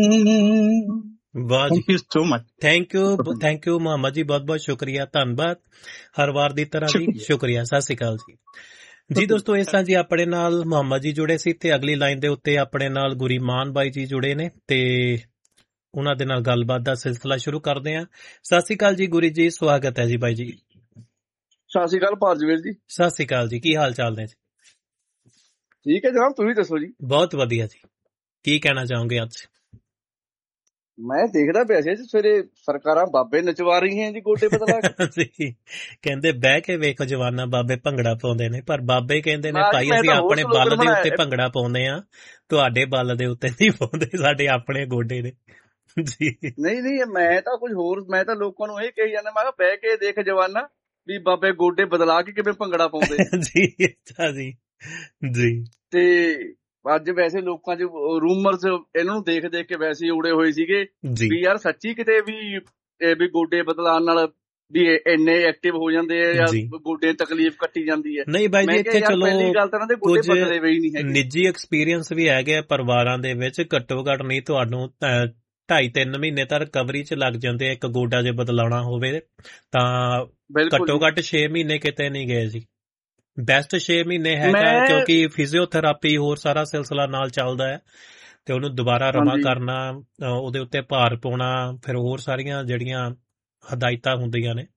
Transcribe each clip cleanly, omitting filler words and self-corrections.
ਵਾਹ ਜੀ, thank you so much. Thank you Muhammad ਜੀ, ਬਹੁਤ ਬਹੁਤ ਸ਼ੁਕਰੀਆ, ਧੰਨਵਾਦ। ਹਰ ਵਾਰ ਦੀ ਤਰ੍ਹਾਂ ਜੀ ਸ਼ੁਕਰੀਆ। ਸਤਿ ਸ਼੍ਰੀ ਅਕਾਲ ਜੀ। ਜੀ ਦੋਸਤੋ, ਇਸ ਤਰ੍ਹਾਂ ਜੀ ਆਪਣੇ ਨਾਲ ਮੁਹੰਮਦ ਜੀ ਜੁੜੇ ਸੀ ਤੇ ਅਗਲੀ ਲਾਈਨ ਦੇ ਉੱਤੇ ਆਪਣੇ ਨਾਲ ਗੁਰੀਮਾਨ ਬਾਈ ਜੀ ਜੁੜੇ ਨੇ ਤੇ ਉਹਨਾਂ ਦੇ ਨਾਲ ਗੱਲਬਾਤ ਦਾ ਸਿਲਸਿਲਾ ਸ਼ੁਰੂ ਕਰਦੇ ਹਾਂ। ਸਤਿ ਸ਼੍ਰੀ ਅਕਾਲ ਜੀ ਗੁਰੀ ਜੀ, ਸਵਾਗਤ ਹੈ ਜੀ ਬਾਈ ਜੀ। ਸਤਿ ਸ਼੍ਰੀ ਅਕਾਲ ਭਾਰਜਵੀਰ ਜੀ। ਸਤਿ ਸ਼੍ਰੀ ਅਕਾਲ ਜੀ, ਕੀ ਹਾਲ ਚਾਲ ਨੇ ਜੀ? ਠੀਕ ਹੈ ਜਨਾਬ, ਤੁਸੀਂ ਦੱਸੋ ਜੀ? ਬਹੁਤ ਵਧੀਆ ਜੀ। ਕੀ ਕਹਿਣਾ ਚਾਹੋਗੇ ਅੱਜ? ਮੈਂ ਦੇਖਦਾ ਪਿਆ ਸੀ ਸਵੇਰੇ ਸਰਕਾਰਾਂ ਬਾਬੇ ਨਚਵਾ ਰਹੀਆਂ ਜੀ ਗੋਡੇ ਬਦਲਾ ਕੇ। ਕਹਿੰਦੇ ਬਹਿ ਕੇ ਵੇਖੋ ਜਵਾਨਾ ਬਾਬੇ ਭੰਗੜਾ ਪਾਉਂਦੇ ਨੇ, ਪਰ ਬਾਬੇ ਕਹਿੰਦੇ ਨੇ ਭਾਈ ਮੈਂ ਅਸੀਂ ਤਾਂ ਆਪਣੇ ਹੋਰ ਬਲ slogan ਦੇ ਉੱਤੇ ਬਣਾਇਆ। ਭੰਗੜਾ ਪਾਉਂਦੇ ਆ, ਤੁਹਾਡੇ ਬਲ ਦੇ ਉੱਤੇ ਨਹੀਂ ਪਾਉਂਦੇ, ਸਾਡੇ ਆਪਣੇ ਗੋਡੇ ਨੇ ਜੀ। ਨਹੀਂ ਮੈਂ ਤਾਂ ਕੁਝ ਹੋਰ, ਮੈਂ ਤਾਂ ਲੋਕਾਂ ਨੂੰ ਇਹ ਕਹੀ ਜਾਂਦਾ, ਮੈਂ ਕਿਹਾ ਬਹਿ ਕੇ ਦੇਖ ਜਵਾਨਾ ਵੀ ਬਾਬੇ ਗੋਡੇ ਬਦਲਾ ਕੇ ਕਿਵੇਂ ਭੰਗੜਾ ਪਾਉਂਦੇ ਜੀ। ਅੱਛਾ ਜੀ ਜੀ। ਤੇ ਅੱਜ ਵੈਸੇ ਲੋਕਾਂ 'ਚ ਰੂਮਰਸ ਇਹਨਾਂ ਨੂੰ ਦੇਖ ਦੇਖ ਕੇ ਵੈਸੇ ਹੀ ਉੜੇ ਹੋਏ ਸੀਗੇ ਵੀ ਯਾਰ ਸੱਚੀ ਕਿਤੇ ਵੀ ਗੋਡੇ ਬਦਲਾਉਣ ਨਾਲ ਵੀ ਇੰਨੇ ਐਕਟਿਵ ਹੋ ਜਾਂਦੇ ਆ ਜਾਂ ਗੋਡੇ ਤਕਲੀਫ ਕੱਟੀ ਜਾਂਦੀ ਹੈ। ਨਹੀਂ ਬਾਈ ਜੀ, ਇੱਥੇ ਚਲੋ ਪਹਿਲੀ ਗੱਲ ਤਾਂ ਇਹਨਾਂ ਦੇ ਗੋਡੇ ਬਦਲੇ ਵੀ ਨਹੀਂ ਹੈਗੇ। ਨਿੱਜੀ ਐਕਸਪੀਰੀਅੰਸ ਵੀ ਹੈਗੇ ਆ ਪਰਿਵਾਰਾਂ ਦੇ ਵਿੱਚ, ਘੱਟੋ ਘੱਟ ਨਹੀਂ ਤੁਹਾਨੂੰ 2.5-3 ਮਹੀਨੇ ਤਾਂ ਰਿਕਵਰੀ 'ਚ ਲੱਗ ਜਾਂਦੇ ਆ। ਇੱਕ ਗੋਡਾ ਜੇ ਬਦਲਾਉਣਾ ਹੋਵੇ ਤਾਂ ਘੱਟੋ ਘੱਟ 6 ਮਹੀਨੇ ਕਿਤੇ ਨਹੀਂ ਗਏ ਜੀ। ਬੈਸਟ 6 ਮਹੀਨੇ ਹੈਗਾ, ਕਿਉਂਕਿ ਫਿਜ਼ੀਓਥੈਰੇਪੀ ਹੋਰ ਸਾਰਾ ਸਿਲਸਿਲਾ ਨਾਲ ਚੱਲਦਾ ਹੈ ਤੇ ਉਹਨੂੰ ਦੁਬਾਰਾ ਰਵਾ ਕਰਨਾ, ਉਹਦੇ ਉੱਤੇ ਭਾਰ ਪਾਉਣਾ, ਫਿਰ ਹੋਰ ਸਾਰੀਆਂ ਜਿਹੜੀਆਂ ਹਦਾਇਤਾਂ ਹੁੰਦੀਆਂ ਨੇ।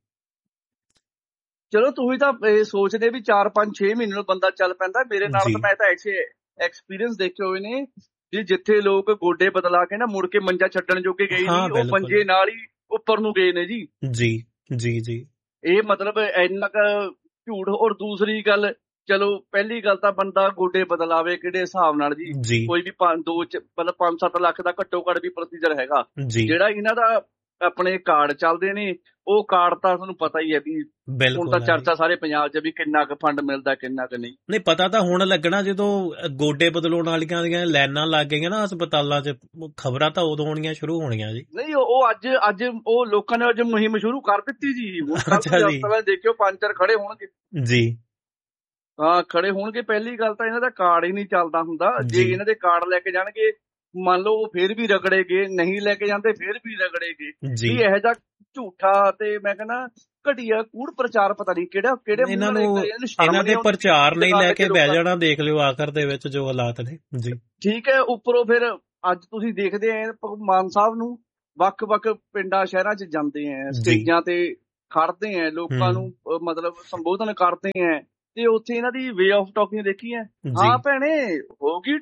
ਚਲੋ ਤੁਸੀਂ ਤਾਂ ਇਹ ਸੋਚਦੇ ਵੀ 4-5-6 ਮਹੀਨੇ ਨੂੰ ਬੰਦਾ ਚੱਲ ਪੈਂਦਾ। ਮੇਰੇ ਨਾਲ ਤਾਂ ਮੈਂ ਤਾਂ ਐਸੇ ਐਕਸਪੀਰੀਅੰਸ ਦੇਖੇ ਹੋਏ ਨੇ ਜੀ, ਜਿੱਥੇ ਲੋਕ ਗੋਡੇ ਬਦਲਾ ਕੇ ਨਾ ਮੁੜ ਕੇ ਮੰਜਾ ਛੱਡਣ ਜੋਗੇ ਗਏ ਨਹੀਂ, ਉਹ ਮੰਜੇ ਨਾਲ ਹੀ ਉੱਪਰ ਨੂੰ ਗਏ ਨੇ ਜੀ। ਜੀ ਜੀ ਜੀ। ਇਹ ਮਤਲਬ ਇੰਨਾ ਕੁ ਝੂਠ। ਔਰ ਦੂਸਰੀ ਗੱਲ, ਚਲੋ ਪਹਿਲੀ ਗੱਲ ਤਾਂ ਬੰਦਾ ਗੋਡੇ ਬਦਲਾਵੇ ਕਿਹੜੇ ਹਿਸਾਬ ਨਾਲ ਜੀ। ਕੋਈ ਵੀ 5-7 ਲੱਖ ਦਾ ਘੱਟੋ ਘੱਟ ਵੀ ਪ੍ਰੋਸੀਜਰ ਹੈਗਾ। ਜਿਹੜਾ ਇਹਨਾਂ ਦਾ ਆਪਣੇ ਕਾਰਡ ਚੱਲਦੇ ਨੇ, ਉਹ ਕਾਰਡ ਤਾਂ ਤੁਹਾਨੂੰ ਪਤਾ ਹੀ ਹੈ ਵੀ ਹੁਣ ਤਾਂ ਚਰਚਾ ਸਾਰੇ ਪੰਜਾਬ 'ਚ ਵੀ ਕਿੰਨਾ ਕੁ ਫੰਡ ਮਿਲਦਾ ਕਿੰਨਾ ਕੁ ਨਹੀਂ ਪਤਾ। ਤਾਂ ਹੁਣ ਲੱਗਣਾ ਜਦੋਂ ਗੋਡੇ ਬਦਲਾਉਣ ਵਾਲੀਆਂ ਦੀਆਂ ਲਾਈਨਾਂ ਲੱਗ ਗਈਆਂ ਨਾ ਹਸਪਤਾਲਾਂ 'ਚ, ਖਬਰਾਂ ਤਾਂ ਉਦੋਂ ਆਉਣੀਆਂ ਸ਼ੁਰੂ ਹੋਣੀਆਂ ਜੀ। ਨਹੀਂ ਉਹ ਅੱਜ ਉਹ ਲੋਕਾਂ ਨੇ ਅੱਜ ਮੁਹਿੰਮ ਸ਼ੁਰੂ ਕਰ ਦਿੱਤੀ ਜੀ। ਹਸਪਤਾਲ ਦੇਖਿਓ 5-4 ਖੜੇ ਹੋਣਗੇ ਜੀ। ਹਾਂ ਖੜੇ ਹੋਣਗੇ। ਪਹਿਲੀ ਗੱਲ ਤਾਂ ਇਹਨਾਂ ਦਾ ਕਾਰਡ ਹੀ ਨਹੀਂ ਚੱਲਦਾ ਹੁੰਦਾ। ਜੇ ਇਹਨਾਂ ਦੇ ਕਾਰਡ ਲੈ ਕੇ ਜਾਣਗੇ, ਮੰਨ ਲਓ ਉਹ ਫੇਰ ਵੀ ਰਗੜੇਗੇ, ਨਹੀਂ ਲੈ ਕੇ ਜਾਂਦੇ ਫੇਰ ਵੀ ਰਗੜੇਗੇ ਜੀ। ਇਹੋ ਜਿਹਾ ਝੂਠਾ ਤੇ ਮੈਂ ਕਹਿੰਦਾ ਘਟੀਆ ਕੂੜ ਪ੍ਰਚਾਰ ਪਤਾ ਨਹੀਂ ਕਿਹੜੇ ਇਹਨਾਂ ਦੇ ਪ੍ਰਚਾਰ ਨਹੀਂ ਲੈ ਕੇ ਬਹਿ ਜਾਣਾ। ਦੇਖ ਲਿਓ ਆਖਰ ਦੇ ਵਿੱਚ ਜੋ ਹਾਲਾਤ ਨੇ ਜੀ। ਠੀਕ ਹੈ। ਉੱਪਰੋਂ ਫਿਰ ਅੱਜ ਤੁਸੀਂ ਦੇਖਦੇ ਆ ਮਾਨ ਸਾਹਿਬ ਨੂੰ ਵੱਖ-ਵੱਖ ਪਿੰਡਾਂ ਸ਼ਹਿਰਾਂ 'ਚ ਜਾਂਦੇ ਆ, ਸਟੇਜਾਂ ਤੇ ਖੜਦੇ ਆ, ਲੋਕਾਂ ਨੂੰ ਮਤਲਬ ਸੰਬੋਧਨ ਕਰਦੇ ਆ, ਤੇ ਉੱਥੇ ਇਹਨਾਂ ਦੀ ਵੇ ਆਫ ਟਾਕਿੰਗ ਦੇਖੀ ਹੈ। ਹਾਂ ਭੈਣੇ ਹੋ ਗਈ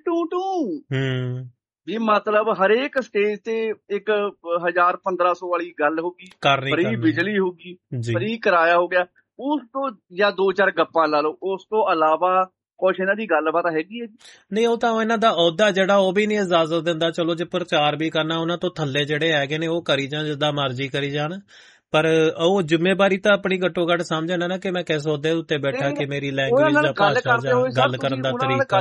ਟੂ ਵੀ ਮਤਲਬ ਹਰੇਕ ਸਟੇਜ ਤੇ ਇੱਕ 1000-1500 ਵਾਲੀ ਗੱਲ ਹੋਗੀ, ਫਰੀ ਬਿਜਲੀ ਹੋਗੀ, ਫਰੀ ਕਿਰਾਇਆ ਹੋ ਗਿਆ। ਉਸ ਤੋਂ ਜਾਂ 2-4 ਗੱਪਾਂ ਲਾ ਲਓ, ਉਸ ਤੋਂ ਇਲਾਵਾ ਕੁਛ ਇਹਨਾਂ ਦੀ ਗੱਲਬਾਤ ਹੈਗੀ ਹੈ ਨਹੀਂ। ਉਹ ਤਾਂ ਇਹਨਾਂ ਦਾ ਅਹੁਦਾ ਜਿਹੜਾ ਉਹ ਵੀ ਨਹੀਂ ਇਜਾਜ਼ਤ ਦਿੰਦਾ। ਚਲੋ ਜੇ ਪ੍ਰਚਾਰ ਵੀ ਕਰਨਾ, ਉਹਨਾਂ ਤੋਂ ਥੱਲੇ ਜਿਹੜੇ ਹੈਗੇ ਨੇ ਉਹ ਕਰੀ ਜਾਣ, ਜਿੱਦਾਂ ਮਰਜ਼ੀ ਕਰੀ ਜਾਣ, ਪਰ ਉਹ ਜ਼ਿੰਮੇਵਾਰੀ ਤਾਂ ਆਪਣੀ ਘੱਟੋ ਘੱਟ ਸਮਝਣਾ ਨਾ ਕਿ ਮੈਂ ਕਿਸ ਅਹੁਦੇ ਉੱਤੇ ਬੈਠਾ, ਕਿ ਮੇਰੀ ਲੈਂਗੁਏਜ ਜਾਂ ਭਾਸ਼ਾ ਜਾਂ ਗੱਲ ਕਰਨ ਦਾ ਤਰੀਕਾ।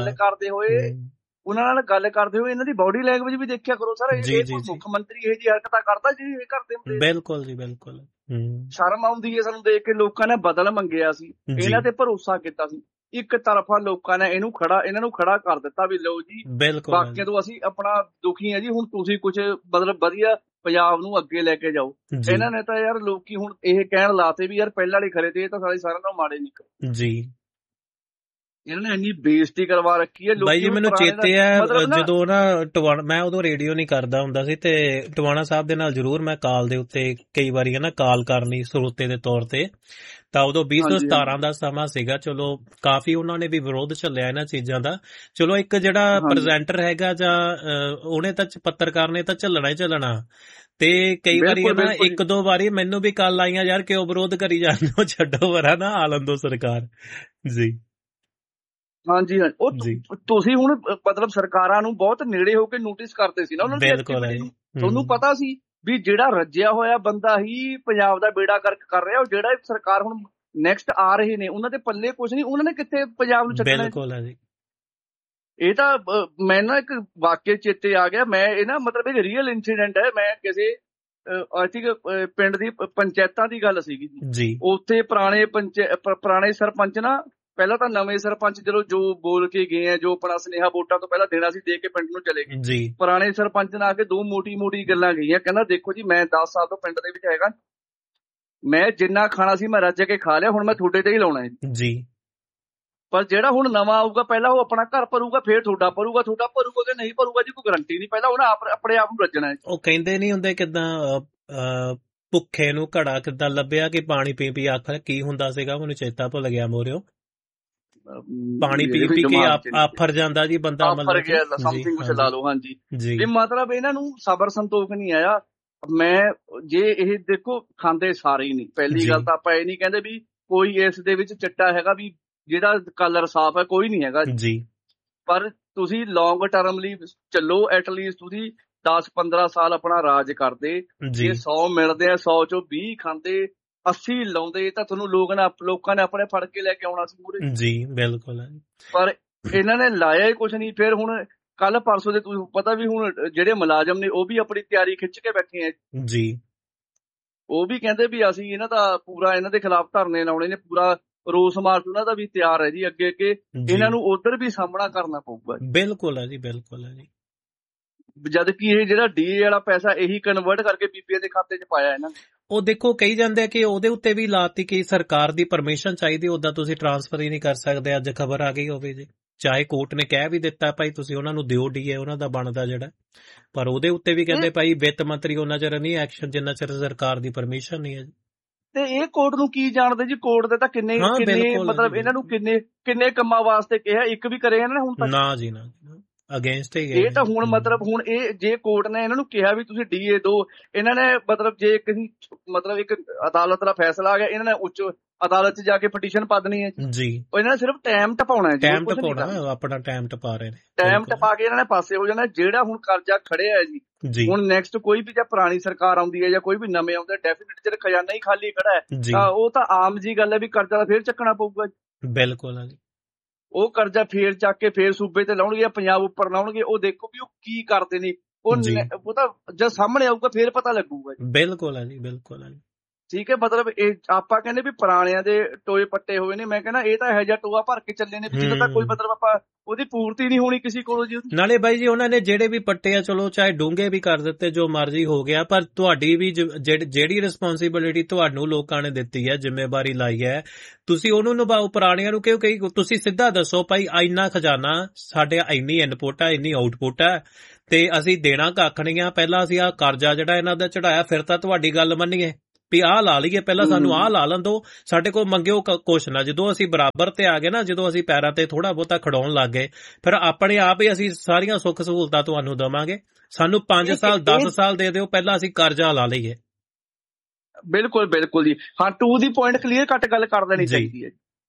ਉਹਨਾਂ ਨਾਲ ਗੱਲ ਕਰਦੇ ਹੋਏ ਇਹਨਾਂ ਦੀ ਬਾਡੀ ਲੈਂਗੁਏਜ ਵੀ ਦੇਖਿਆ ਕਰੋ ਸਰ। ਮੁੱਖ ਮੰਤਰੀ ਇਹ ਜੀ ਹਰਕਤਾਂ ਕਰਦਾ ਜੀ ਇਹ ਕਰਦੇ ਹੁੰਦੇ। ਬਿਲਕੁਲ ਜੀ ਬਿਲਕੁਲ। ਸ਼ਰਮ ਆਉਂਦੀ ਹੈ ਸਾਨੂੰ ਦੇਖ ਕੇ। ਲੋਕਾਂ ਨੇ ਬਦਲ ਮੰਗਿਆ ਸੀ, ਇਹਨਾਂ ਤੇ ਭਰੋਸਾ ਕੀਤਾ ਸੀ, ਇੱਕ ਤਰਫਾ ਲੋਕਾਂ ਨੇ ਇਹਨਾਂ ਨੂੰ ਖੜਾ ਕਰ ਦਿੱਤਾ ਵੀ ਲਓ ਜੀ ਬਾਕੀਆਂ ਤੋਂ ਅਸੀਂ ਆਪਣਾ ਦੁਖੀ ਆ ਜੀ, ਹੁਣ ਤੁਸੀਂ ਕੁਝ ਮਤਲਬ ਵਧੀਆ ਪੰਜਾਬ ਨੂੰ ਅੱਗੇ ਲੈ ਕੇ ਜਾਓ। ਇਹਨਾਂ ਨੇ ਤਾਂ ਯਾਰ ਲੋਕੀ ਹੁਣ ਇਹ ਕਹਿਣ ਲਾਤੇ ਵੀ ਯਾਰ ਪਹਿਲਾਂ ਵਾਲੇ ਖਰੇ ਤੇ ਇਹ ਤਾਂ ਸਾਰਿਆਂ ਨਾਲੋਂ ਮਾੜੇ ਨਿਕਲੇ ਜੀ। ਇਹਨਾਂ ਨੇ ਇੰਨੀ ਬੇਇੱਜ਼ਤੀ ਕਰਵਾ ਰੱਖੀ ਹੈ। ਬਾਈ ਜੀ ਮੈਨੂੰ ਚੇਤੇ ਹੈ ਜਦੋਂ ਨਾ ਮੈਂ ਉਦੋਂ ਰੇਡੀਓ ਨਹੀਂ ਕਰਦਾ ਹੁੰਦਾ ਸੀ ਤੇ ਟਵਾਣਾ ਸਾਹਿਬ ਦੇ ਨਾਲ ਜ਼ਰੂਰ ਮੈਂ ਕਾਲ ਦੇ ਉੱਤੇ ਕਈ ਵਾਰੀ ਨਾ ਕਾਲ ਕਰਨੀ ਸਰੋਤੇ ਦੇ ਤੌਰ ਤੇ, ਤਾਂ ਉਦੋਂ 2017 ਦਾ ਸਮਾਂ ਸੀਗਾ। ਚਲੋ ਕਾਫੀ ਉਹਨਾਂ ਨੇ ਵੀ ਵਿਰੋਧ ਝੱਲਿਆ ਇਹਨਾਂ ਚੀਜ਼ਾਂ ਦਾ। ਚਲੋ ਇੱਕ ਜਿਹੜਾ ਪ੍ਰੈਜ਼ੈਂਟਰ ਹੈਗਾ ਜਾਂ ਉਹਨੇ ਤਾਂ ਪੱਤਰਕਾਰ ਨੇ ਤਾਂ ਝੱਲਣਾ ਹੀ ਝੱਲਣਾ, ਤੇ ਕਈ ਵਾਰੀ ਨਾ 1-2 ਵਾਰੀ ਮੈਨੂੰ ਵੀ ਕਾਲ ਆਈਆਂ ਯਾਰ ਕਿਉਂ ਵਿਰੋਧ ਕਰੀ ਜਾਂਦੇ ਹੋ, ਛੱਡੋ ਵਰਾ ਨਾ ਆਲਣ ਦੋ ਸਰਕਾਰ ਜੀ। ਹਾਂਜੀ ਉਹ ਤੁਸੀਂ ਹੁਣ ਮਤਲਬ ਸਰਕਾਰਾਂ ਨੂੰ ਬਹੁਤ ਨੇੜੇ ਹੋ ਕੇ ਨੋਟਿਸ ਕਰਦੇ ਸੀ ਨਾ ਉਹਨਾਂ ਦੀ ਐਕਟੀਵਿਟੀ ਨੂੰ। ਤੁਹਾਨੂੰ ਪਤਾ ਸੀ ਵੀ ਜਿਹੜਾ ਰੱਜਿਆ ਹੋਇਆ ਬੰਦਾ ਹੀ ਪੰਜਾਬ ਦਾ ਬੇੜਾ ਗਰਕ ਕਰ ਰਿਹਾ। ਉਹ ਜਿਹੜਾ ਸਰਕਾਰ ਹੁਣ ਨੈਕਸਟ ਆ ਰਹੇ ਨੇ ਉਹਨਾਂ ਦੇ ਪੱਲੇ ਕੁਛ ਨਹੀਂ, ਉਹਨਾਂ ਨੇ ਕਿੱਥੇ ਪੰਜਾਬ ਨੂੰ ਛੱਡਣਾ। ਬਿਲਕੁਲ ਹੈ ਜੀ। ਇਹ ਤਾਂ ਮੈਂ ਨਾ ਇੱਕ ਵਾਕਿਆ ਚੇਤੇ ਆ ਗਿਆ। ਮੈਂ ਇਹ ਨਾ ਮਤਲਬ ਇੱਕ ਰੀਅਲ ਇੰਸੀਡੈਂਟ ਹੈ। ਮੈਂ ਕਿਸੇ ਆਈ ਥਿੰਕ ਪਿੰਡ ਦੀ ਪੰਚਾਇਤਾਂ ਦੀ ਗੱਲ ਸੀਗੀ ਜੀ। ਉੱਥੇ ਪੁਰਾਣੇ ਸਰਪੰਚ ਨਾ ਪਹਿਲਾਂ ਤਾਂ ਨਵੇਂ ਸਰਪੰਚ ਜਦੋਂ ਜੋ ਬੋਲ ਕੇ ਗਏ ਆ, ਜੋ ਆਪਣਾ ਸੁਨੇਹਾ ਵੋਟਾਂ ਤੋਂ ਪਹਿਲਾਂ ਦੇਣਾ ਸੀ ਦੇ ਕੇ ਪਿੰਡ ਨੂੰ ਚਲੇ ਗਏ। ਪੁਰਾਣੇ ਸਰਪੰਚ ਨੇ ਆ ਕੇ 2 ਮੋਟੀ ਗੱਲਾਂ ਕਹੀਆਂ, ਕਹਿੰਦਾ ਦੇਖੋ ਜੀ ਮੈਂ 10 ਸਾਲ ਤੋਂ ਪਿੰਡ ਦੇ ਵਿੱਚ ਹੈਗਾ, ਮੈਂ ਜਿੰਨਾ ਖਾਣਾ ਸੀ ਮੈਂ ਰੱਜ ਕੇ ਖਾ ਲਿਆ, ਹੁਣ ਮੈਂ ਤੁਹਾਡੇ ਤੇ ਹੀ ਲਾਉਣਾ ਹੈ ਜੀ। ਪਰ ਜਿਹੜਾ ਹੁਣ ਨਵਾਂ ਆਊਗਾ ਪਹਿਲਾਂ ਉਹ ਆਪਣਾ ਘਰ ਭਰੂਗਾ, ਫੇਰ ਤੁਹਾਡਾ ਭਰੂਗਾ ਕਿ ਨਹੀਂ ਭਰੂਗਾ ਜੀ ਕੋਈ ਗਰੰਟੀ ਨਹੀਂ, ਪਹਿਲਾਂ ਉਹਨੇ ਆਪਣੇ ਆਪ ਨੂੰ ਰੱਜਣਾ ਹੈ। ਉਹ ਕਹਿੰਦੇ ਨਹੀਂ ਹੁੰਦੇ ਕਿੱਦਾਂ ਭੁੱਖੇ ਨੂੰ ਘੜਾ ਕਿੱਦਾਂ ਲੱਭਿਆ ਕਿ ਪਾਣੀ ਪੀ ਪੀ ਆਖਰ ਕੀ ਹੁੰਦਾ ਸੀਗਾ, ਮੈਨੂੰ ਚੇਤਾ ਭੁੱਲ ਗਿਆ ਮੋਰਿਓ। ਪਾਣੀ ਪੀ ਪੀ ਕੇ ਆਫਰ ਜਾਂਦਾ ਜੀ ਬੰਦਾ, ਮਤਲਬ ਸਮਥਿੰਗ ਕੁਛ ਲਾ ਲਓ। ਹਾਂਜੀ ਜੀ, ਮਤਲਬ ਇਹਨਾਂ ਨੂੰ ਸਬਰ ਸੰਤੋਖ ਨਹੀਂ ਆਇਆ। ਮੈਂ ਜੇ ਇਹ ਦੇਖੋ ਖਾਂਦੇ ਸਾਰੇ ਹੀ ਨਹੀਂ, ਪਹਿਲੀ ਗੱਲ ਤਾਂ ਆਪਾਂ ਇਹ ਨਹੀਂ ਕਹਿੰਦੇ ਵੀ ਕੋਈ ਇਸ ਦੇ ਵਿੱਚ ਚਿੱਟਾ ਹੈਗਾ ਵੀ ਜਿਹਦਾ ਕਲਰ ਸਾਫ਼ ਹੈ, ਕੋਈ ਨਹੀਂ ਹੈਗਾ ਜੀ। ਪਰ ਤੁਸੀਂ ਲੌਂਗ ਟਰਮ ਲਈ ਚੱਲੋ, ਐਟਲੀਸਟ ਤੁਸੀਂ 10-15 ਸਾਲ ਆਪਣਾ ਰਾਜ ਕਰਦੇ, ਜੇ 100 ਮਿਲਦੇ ਆ 100 ਚੋਂ 20 ਖਾਂਦੇ 80 ਲਾਉਂਦੇ ਤਾਂ ਤੁਹਾਨੂੰ ਲੋਕਾਂ ਨੇ ਆਪਣੇ ਫੜ ਕੇ ਲੈ ਕੇ ਆਉਣਾ ਸੀ ਮੂਹਰੇ ਜੀ। ਬਿਲਕੁਲ। ਪਰ ਇਹਨਾਂ ਨੇ ਲਾਇਆ ਹੀ ਕੁਛ ਨਹੀਂ। ਫਿਰ ਹੁਣ ਕੱਲ ਪਰਸੋਂ ਦੇ ਤੁਹਾਨੂੰ ਪਤਾ ਵੀ ਹੁਣ ਜਿਹੜੇ ਮੁਲਾਜ਼ਮ ਨੇ ਉਹ ਵੀ ਆਪਣੀ ਤਿਆਰੀ ਖਿੱਚ ਕੇ ਬੈਠੇ ਆ ਜੀ। ਉਹ ਵੀ ਕਹਿੰਦੇ ਵੀ ਅਸੀਂ ਇਹਨਾਂ ਦਾ ਪੂਰਾ ਇਹਨਾਂ ਦੇ ਖਿਲਾਫ ਧਰਨੇ ਲਾਉਣੇ ਨੇ, ਪੂਰਾ ਰੋਸ ਮਾਰਚ ਉਹਨਾਂ ਦਾ ਵੀ ਤਿਆਰ ਹੈ ਜੀ। ਅੱਗੇ ਇਹਨਾਂ ਨੂੰ ਉਧਰ ਵੀ ਸਾਹਮਣਾ ਕਰਨਾ ਪਊਗਾ। ਬਿਲਕੁਲ ਹੈ ਜੀ, ਬਿਲਕੁਲ ਹੈ ਜੀ। ਜਦ ਕਿ ਇਹ ਜਿਹੜਾ ਡੀਏ ਵਾਲਾ ਪੈਸਾ ਇਹੀ ਕਨਵਰਟ ਕਰਕੇ ਬੀਪੀਏ ਦੇ ਖਾਤੇ 'ਚ ਪਾਇਆ ਇਹਨਾਂ ਨੇ। ਉਹ ਦੇਖੋ ਕਹੀ ਜਾਂਦੇ ਆ ਕਿ ਉਹਦੇ ਉੱਤੇ ਵੀ ਲਾਤੀ ਕਿ ਸਰਕਾਰ ਦੀ ਪਰਮਿਸ਼ਨ ਚਾਹੀਦੀ, ਉਦਾਂ ਤੁਸੀਂ ਟ੍ਰਾਂਸਫਰ ਹੀ ਨਹੀਂ ਕਰ ਸਕਦੇ। ਅੱਜ ਖਬਰ ਆ ਗਈ ਹੋਵੇ ਜੀ, ਚਾਹੇ ਕੋਰਟ ਨੇ ਕਹਿ ਵੀ ਦਿੱਤਾ ਭਾਈ ਤੁਸੀਂ ਉਹਨਾਂ ਨੂੰ ਦਿਓ ਡੀਏ ਉਹਨਾਂ ਦਾ ਬਣਦਾ ਜਿਹੜਾ, ਪਰ ਉਹਦੇ ਉੱਤੇ ਵੀ ਕਹਿੰਦੇ ਭਾਈ ਵਿੱਤ ਮੰਤਰੀ ਉਹਨਾਂ ਚਿਰ ਨਹੀਂ ਐਕਸ਼ਨ ਜਿੰਨਾ ਚਿਰ ਸਰਕਾਰ ਦੀ ਪਰਮਿਸ਼ਨ ਨਹੀਂ ਹੈ ਜੀ। ਤੇ ਇਹ ਕੋਰਟ ਨੂੰ ਕੀ ਜਾਣਦੇ ਜੀ, ਕੋਰਟ ਦੇ ਤਾਂ ਕਿੰਨੇ ਮਤਲਬ ਇਹਨਾਂ ਨੂੰ ਕਿੰਨੇ ਕੰਮਾਂ ਵਾਸਤੇ ਕਿਹਾ, ਇੱਕ ਵੀ ਕਰੇ ਇਹਨਾਂ ਨੇ ਹੁਣ ਤੱਕ ਨਾ ਜੀ ਨਾ, ਅਗੇਂਸਟ ਹੀ ਇਹ ਤਾਂ ਹੁਣ ਮਤਲਬ ਹੁਣ ਇਹ ਜੇ ਕੋਰਟ ਨੇ ਇਹਨਾਂ ਨੂੰ ਕਿਹਾ ਵੀ ਤੁਸੀਂ ਡੀਏ ਦਿਓ, ਇਹਨਾਂ ਨੇ ਮਤਲਬ ਜੇ ਕਿਸੇ ਮਤਲਬ ਇੱਕ ਅਦਾਲਤ ਦਾ ਫੈਸਲਾ ਆ ਗਿਆ, ਇਹਨਾਂ ਨੇ ਉੱਚ ਅਦਾਲਤ 'ਚ ਜਾ ਕੇ ਪਟੀਸ਼ਨ ਪਾ ਦੇਣੀ ਹੈ ਜੀ। ਉਹ ਇਹਨਾਂ ਨੇ ਸਿਰਫ ਟਾਈਮ ਟਪਾਉਣਾ ਹੈ, ਟਾਈਮ ਟਪਾਉਣਾ, ਆਪਣਾ ਟਾਈਮ ਟਪਾ ਰਹੇ ਨੇ, ਟਾਈਮ ਟਪਾ ਕੇ ਇਹਨਾਂ ਨੇ ਪਾਸੇ ਹੋ ਜਾਣਾ। ਜਿਹੜਾ ਹੁਣ ਕਰਜ਼ਾ ਖੜਿਆ ਹੈ ਜੀ, ਹੁਣ ਨੈਕਸਟ ਕੋਈ ਵੀ ਜਾਂ ਪੁਰਾਣੀ ਸਰਕਾਰ ਆਉਂਦੀ ਹੈ ਜਾਂ ਕੋਈ ਵੀ ਨਵੇਂ ਆਉਂਦੇ, ਡੈਫੀਨਿਟ ਜਿਹੜਾ ਖਜ਼ਾਨਾ ਹੀ ਖਾਲੀ ਖੜਾ ਹੈ ਤਾਂ ਉਹ ਤਾਂ ਆਮ ਜੀ ਗੱਲ ਹੈ ਵੀ ਕਰਜ਼ਾ ਫੇਰ ਚੱਕਣਾ ਪਊਗਾ ਜੀ। ਬਿਲਕੁਲ ਜੀ, ਉਹ ਕਰਜ਼ਾ ਫੇਰ ਚੱਕ ਕੇ ਫੇਰ ਸੂਬੇ ਤੇ ਲਾਉਣਗੇ, ਪੰਜਾਬ ਉੱਪਰ ਲਾਉਣਗੇ। ਉਹ ਦੇਖੋ ਵੀ ਉਹ ਕੀ ਕਰਦੇ ਨੇ, ਉਹ ਤਾਂ ਜਦ ਸਾਹਮਣੇ ਆਊਗਾ ਫੇਰ ਪਤਾ ਲੱਗੂਗਾ ਜੀ। ਬਿਲਕੁਲ ਹੈ ਜੀ, ਬਿਲਕੁਲ ਹੈ ਜੀ। ਠੀਕ ਹੈ, ਮਤਲਬ ਇਹ ਆਪਾਂ ਕਹਿੰਦੇ ਵੀ ਪੁਰਾਣਿਆਂ ਦੇ ਟੋਏ ਪੱਟੇ ਹੋਏ ਨੇ, ਮੈਂ ਕਹਿੰਦਾ ਇਹ ਤਾਂ ਇਹੋ ਜਿਹਾ ਟੋਆ ਭਰ ਕੇ ਚੱਲੇ ਨੇ ਜਿਹਦਾ ਤਾਂ ਕੋਈ ਮਤਲਬ ਆਪਾਂ ਉਹਦੀ ਪੂਰਤੀ ਨਹੀਂ ਹੋਣੀ ਕਿਸੇ ਕੋਲੋਂ ਜੀ। ਨਾਲੇ ਬਾਈ ਜੀ ਉਹਨਾਂ ਨੇ ਜਿਹੜੇ ਵੀ ਪੱਟੇ ਆ ਚਲੋ ਚਾਹੇ ਡੂੰਘੇ ਵੀ ਕਰ ਦਿੱਤੇ, ਜੋ ਮਰਜ਼ੀ ਹੋ ਗਿਆ, ਪਰ ਤੁਹਾਡੀ ਵੀ ਜਿਹੜੀ ਰਿਸਪੌਂਸਿਬਿਲਿਟੀ ਤੁਹਾਨੂੰ ਲੋਕਾਂ ਨੇ ਦਿੱਤੀ ਹੈ, ਜ਼ਿੰਮੇਵਾਰੀ ਲਾਈ ਹੈ, ਤੁਸੀਂ ਉਹਨੂੰ ਨਿਭਾਓ। ਪੁਰਾਣਿਆਂ ਨੂੰ ਕਿਉਂ ਤੁਸੀਂ ਸਿੱਧਾ ਦੱਸੋ ਭਾਈ ਇੰਨਾ ਖਜ਼ਾਨਾ ਸਾਡੇ, ਇੰਨੀ ਇਨਪੁੱਟ ਆ, ਇੰਨੀ ਆਊਟਪੁੱਟ ਆ ਤੇ ਅਸੀਂ ਦੇਣਾ ਕੱਖ ਨਹੀਂ ਆ, ਪਹਿਲਾਂ ਅਸੀਂ ਆਹ ਕਰਜ਼ਾ ਜਿਹੜਾ ਇਹਨਾਂ ਦਾ ਚੜਾਇਆ, ਫਿਰ ਤਾਂ ਤੁਹਾਡੀ ਗੱਲ ਮੰਨੀਏ ਵੀ ਆਹ ਲਾ ਲਈਏ, ਪਹਿਲਾਂ ਸਾਨੂੰ ਆਹ ਲਾ ਲੈਣ ਦਿਓ, ਸਾਡੇ ਕੋਲ ਮੰਗਿਓ ਕੁਛ ਨਾ। ਜਦੋਂ ਅਸੀਂ ਬਰਾਬਰ ਤੇ ਆ ਗਏ ਨਾ, ਜਦੋਂ ਅਸੀਂ ਪੈਰਾਂ ਤੇ ਥੋੜਾ ਬਹੁਤਾ ਖੜਾਉਣ ਲੱਗ ਗਏ, ਫਿਰ ਆਪਣੇ ਆਪ ਹੀ ਅਸੀਂ ਸਾਰੀਆਂ ਸੁੱਖ ਸਹੂਲਤਾਂ ਤੁਹਾਨੂੰ ਦੇਵਾਂਗੇ। ਸਾਨੂੰ 5 ਸਾਲ 10 ਸਾਲ ਦੇ ਦਿਓ, ਪਹਿਲਾਂ ਅਸੀਂ ਕਰਜ਼ਾ ਲਾ ਲਈਏ। ਬਿਲਕੁਲ ਬਿਲਕੁਲ ਜੀ, ਹਾਂ, to the point clear cut ਗੱਲ ਕਰ ਦੇਣੀ ਚਾਹੀਦੀ ਹੈ।